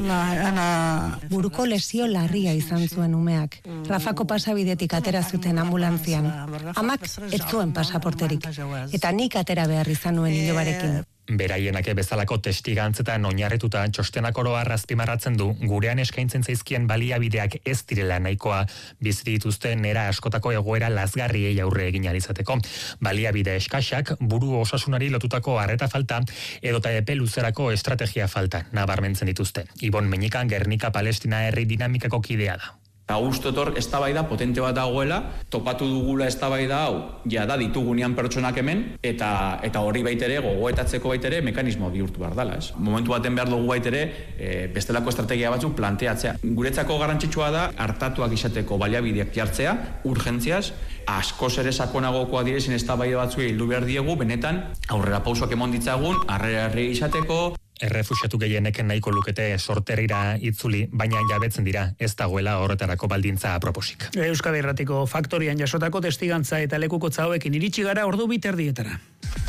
[SPEAKER 27] Buruko lesio larria izan zuen umeak. Rafako pasabidetik atera zuten ambulantzian. Amak ez zuen pasaporterik, eta nik atera behar izan nuen ilobarekin.
[SPEAKER 12] Beraienak bezalako testigantzetan oinarrituta txostenak oro azpimarratzen du gurean eskaintzen zaizkien baliabideak ez direla nahikoa bizi dituzten nera askotako egoera lazgarriei aurre egin ahal izateko. Baliabide eskasak, buru osasunari lotutako arreta falta edota epe luzerako estrategia falta nabarmentzen dituzte. Ibon Meñikan Gernika Palestina herri dinamikako kidea da.
[SPEAKER 28] Augustotor eztabaida potente bat dagoela, topatu dugula eztabaida hau, ja da ditugunean pertsonak hemen, eta eta hori baitere, gogoetatzeko baitere, mekanismo bihurtu behar dela, ez? Momentu baten behar dugu baitere, e, bestelako estrategia batzuk planteatzea. Guretzako garrantzitsua da, hartatuak izateko baliabideak jartzea, urgentziaz, askoz ere sakonagokoa direzin eztabaida batzuei heldu behar diegu, benetan, aurrera pausoak emon ditzagun, harrera herri izateko,
[SPEAKER 12] Errefuxiatu gehienek nahiko lukete sorterrira itzuli, baina jabetzen dira, ez dagoela horretarako baldintza aproposik.
[SPEAKER 5] Euskadi Irratiko Faktorian jasotako testigantza eta lekukotza hauekin iritsi gara ordu bi terdietara.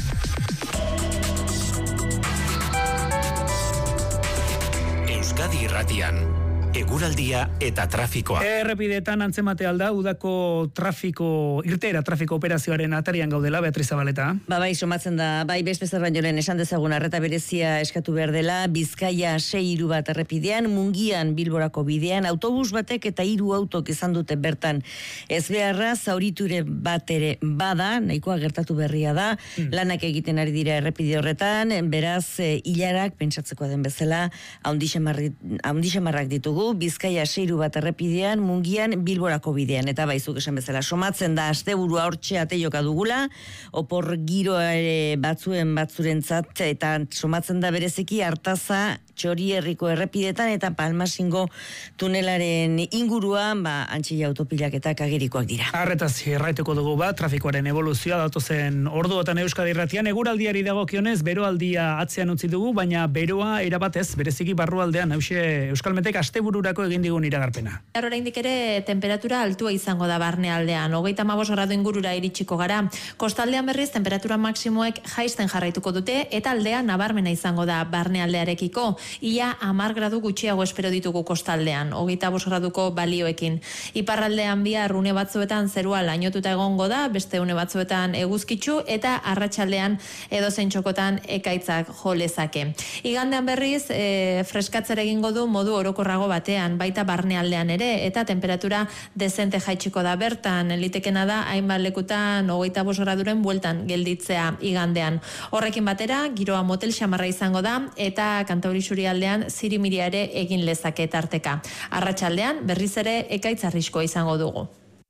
[SPEAKER 3] Euskadi Irratian, eguraldia eta trafikoa.
[SPEAKER 5] Errepidetan antzemate alda, udako trafiko, irteera trafiko operazioaren atarian gaudela, Beatriz Zabaleta.
[SPEAKER 15] Ba, bai, somatzen da, bai, bezpezer baino lehen esan dezagun arreta berezia eskatu behar dela, Bizkaia sei hiru bat errepidean, Mungian Bilborako bidean, autobus batek eta hiru autok izan dute bertan. Ez beharra, zauriture bat ere bada, nahikoa gertatu berria da, mm. lanak egiten ari dira errepide horretan, beraz, e, hilarak, pentsatzeko den bezala, haundixemarrak ditugu, Bizkaia seiru bat errepidean, Mungian Bilborako bidean, eta baizuk esan bezala somatzen da asteburua hortxe ateioka dugula, opor giro ere batzuen batzurentzat, eta somatzen da bereziki Artaza Txori herriko errepidetan eta Palmasingo tunelaren inguruan, ba, antxilla autopilaketak agerikoak dira.
[SPEAKER 5] Arretaz erraituko dugu bat, trafikoaren evoluzioa datozen orduotan Euskadi Irratian, eguraldiari dagokionez, beroaldia atzean utzi dugu, baina beroa erabatez, bereziki barrualdean, hause Euskalmetek asteburura entzundako egin digun iragarpena.
[SPEAKER 2] Oraindik ere temperatura altua izango da barnealdean, hogeita hamabost gradu ingurura iritsiko gara. Kostaldean berriz temperatura maksimoek jaisten jarraituko dute eta aldea nabarmena izango da barnealdearekiko. Ia hamar gradu gutxiago espero ditugu kostaldean, hogeita bost graduko balioekin. Iparraldean bihar une batzuetan zerua lainotuta egongo da, beste une batzuetan eguzkitsu eta arratsaldean edozein txokotan ekaitzak jo lezake. Igandean berriz e, freskatzera egingo du modu orokorrago batean, baita barnealdean ere, eta temperatura dezente jaitsiko da bertan, litekena da hainbat lekutan hogeita bost graduren bueltan gelditzea igandean. Horrekin batera, giroa motel xamarra izango da eta Kantauri Isurialdean zirimiria ere egin lezake tarteka. Arratsaldean berriz ere ekaitz arriskoa izango dugu.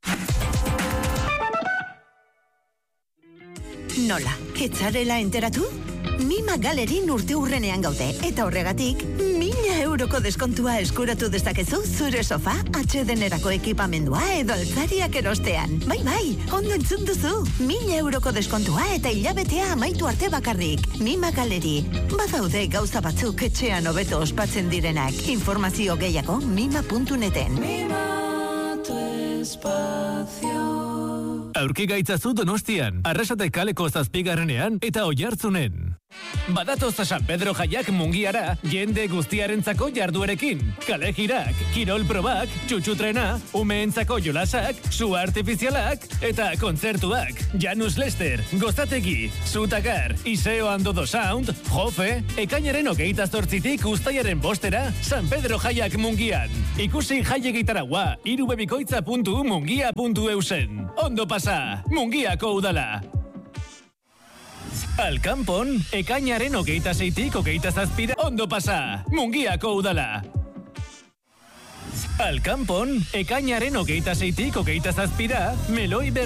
[SPEAKER 7] Nola, etzarela enteratu? Mima Galerin urte urrenean gaude, eta horregatik, mila euroko deskontua eskuratu dezakezu zure sofa, atsedenerako ekipamendua edo altzariak erostean. Bai, bai, ondo entzun duzu. Mila euroko deskontua eta hilabetea amaitu arte bakarrik. Mima Galeri, badaude gauza batzuk etxean hobeto ospatzen direnak. Informazio gehiago mima puntu neten.
[SPEAKER 9] Mima tu espacio.
[SPEAKER 11] Aurki gaitzazu Donostian, Arrasate kaleko zazpigarrenean eta Oiartzunen. Badatoz San Pedro jaiak Mungiara, jende guztiarentzako jarduerekin. Kale jirak, kirol probak, txutxutrena, umeentzako jolasak, su artifizialak eta kontzertuak. Janus Lester, Gozategi, Zutagar, Iseo Andodo Sound, Jofe, ekainaren hogeita zortzitik ustaiaren bostera, San Pedro jaiak Mungian. Ikusi jaiegitaragoa, irubebikoitza puntu mungia puntu eusen. Ondo pasa, Mungiako udala. Alkanpon, ekainaren hogeita zeitik hogeita zazpira, ondo pasa, Mungiako udala. Alkanpon, ekainaren hogeita zeitik hogeita zazpira, Meloi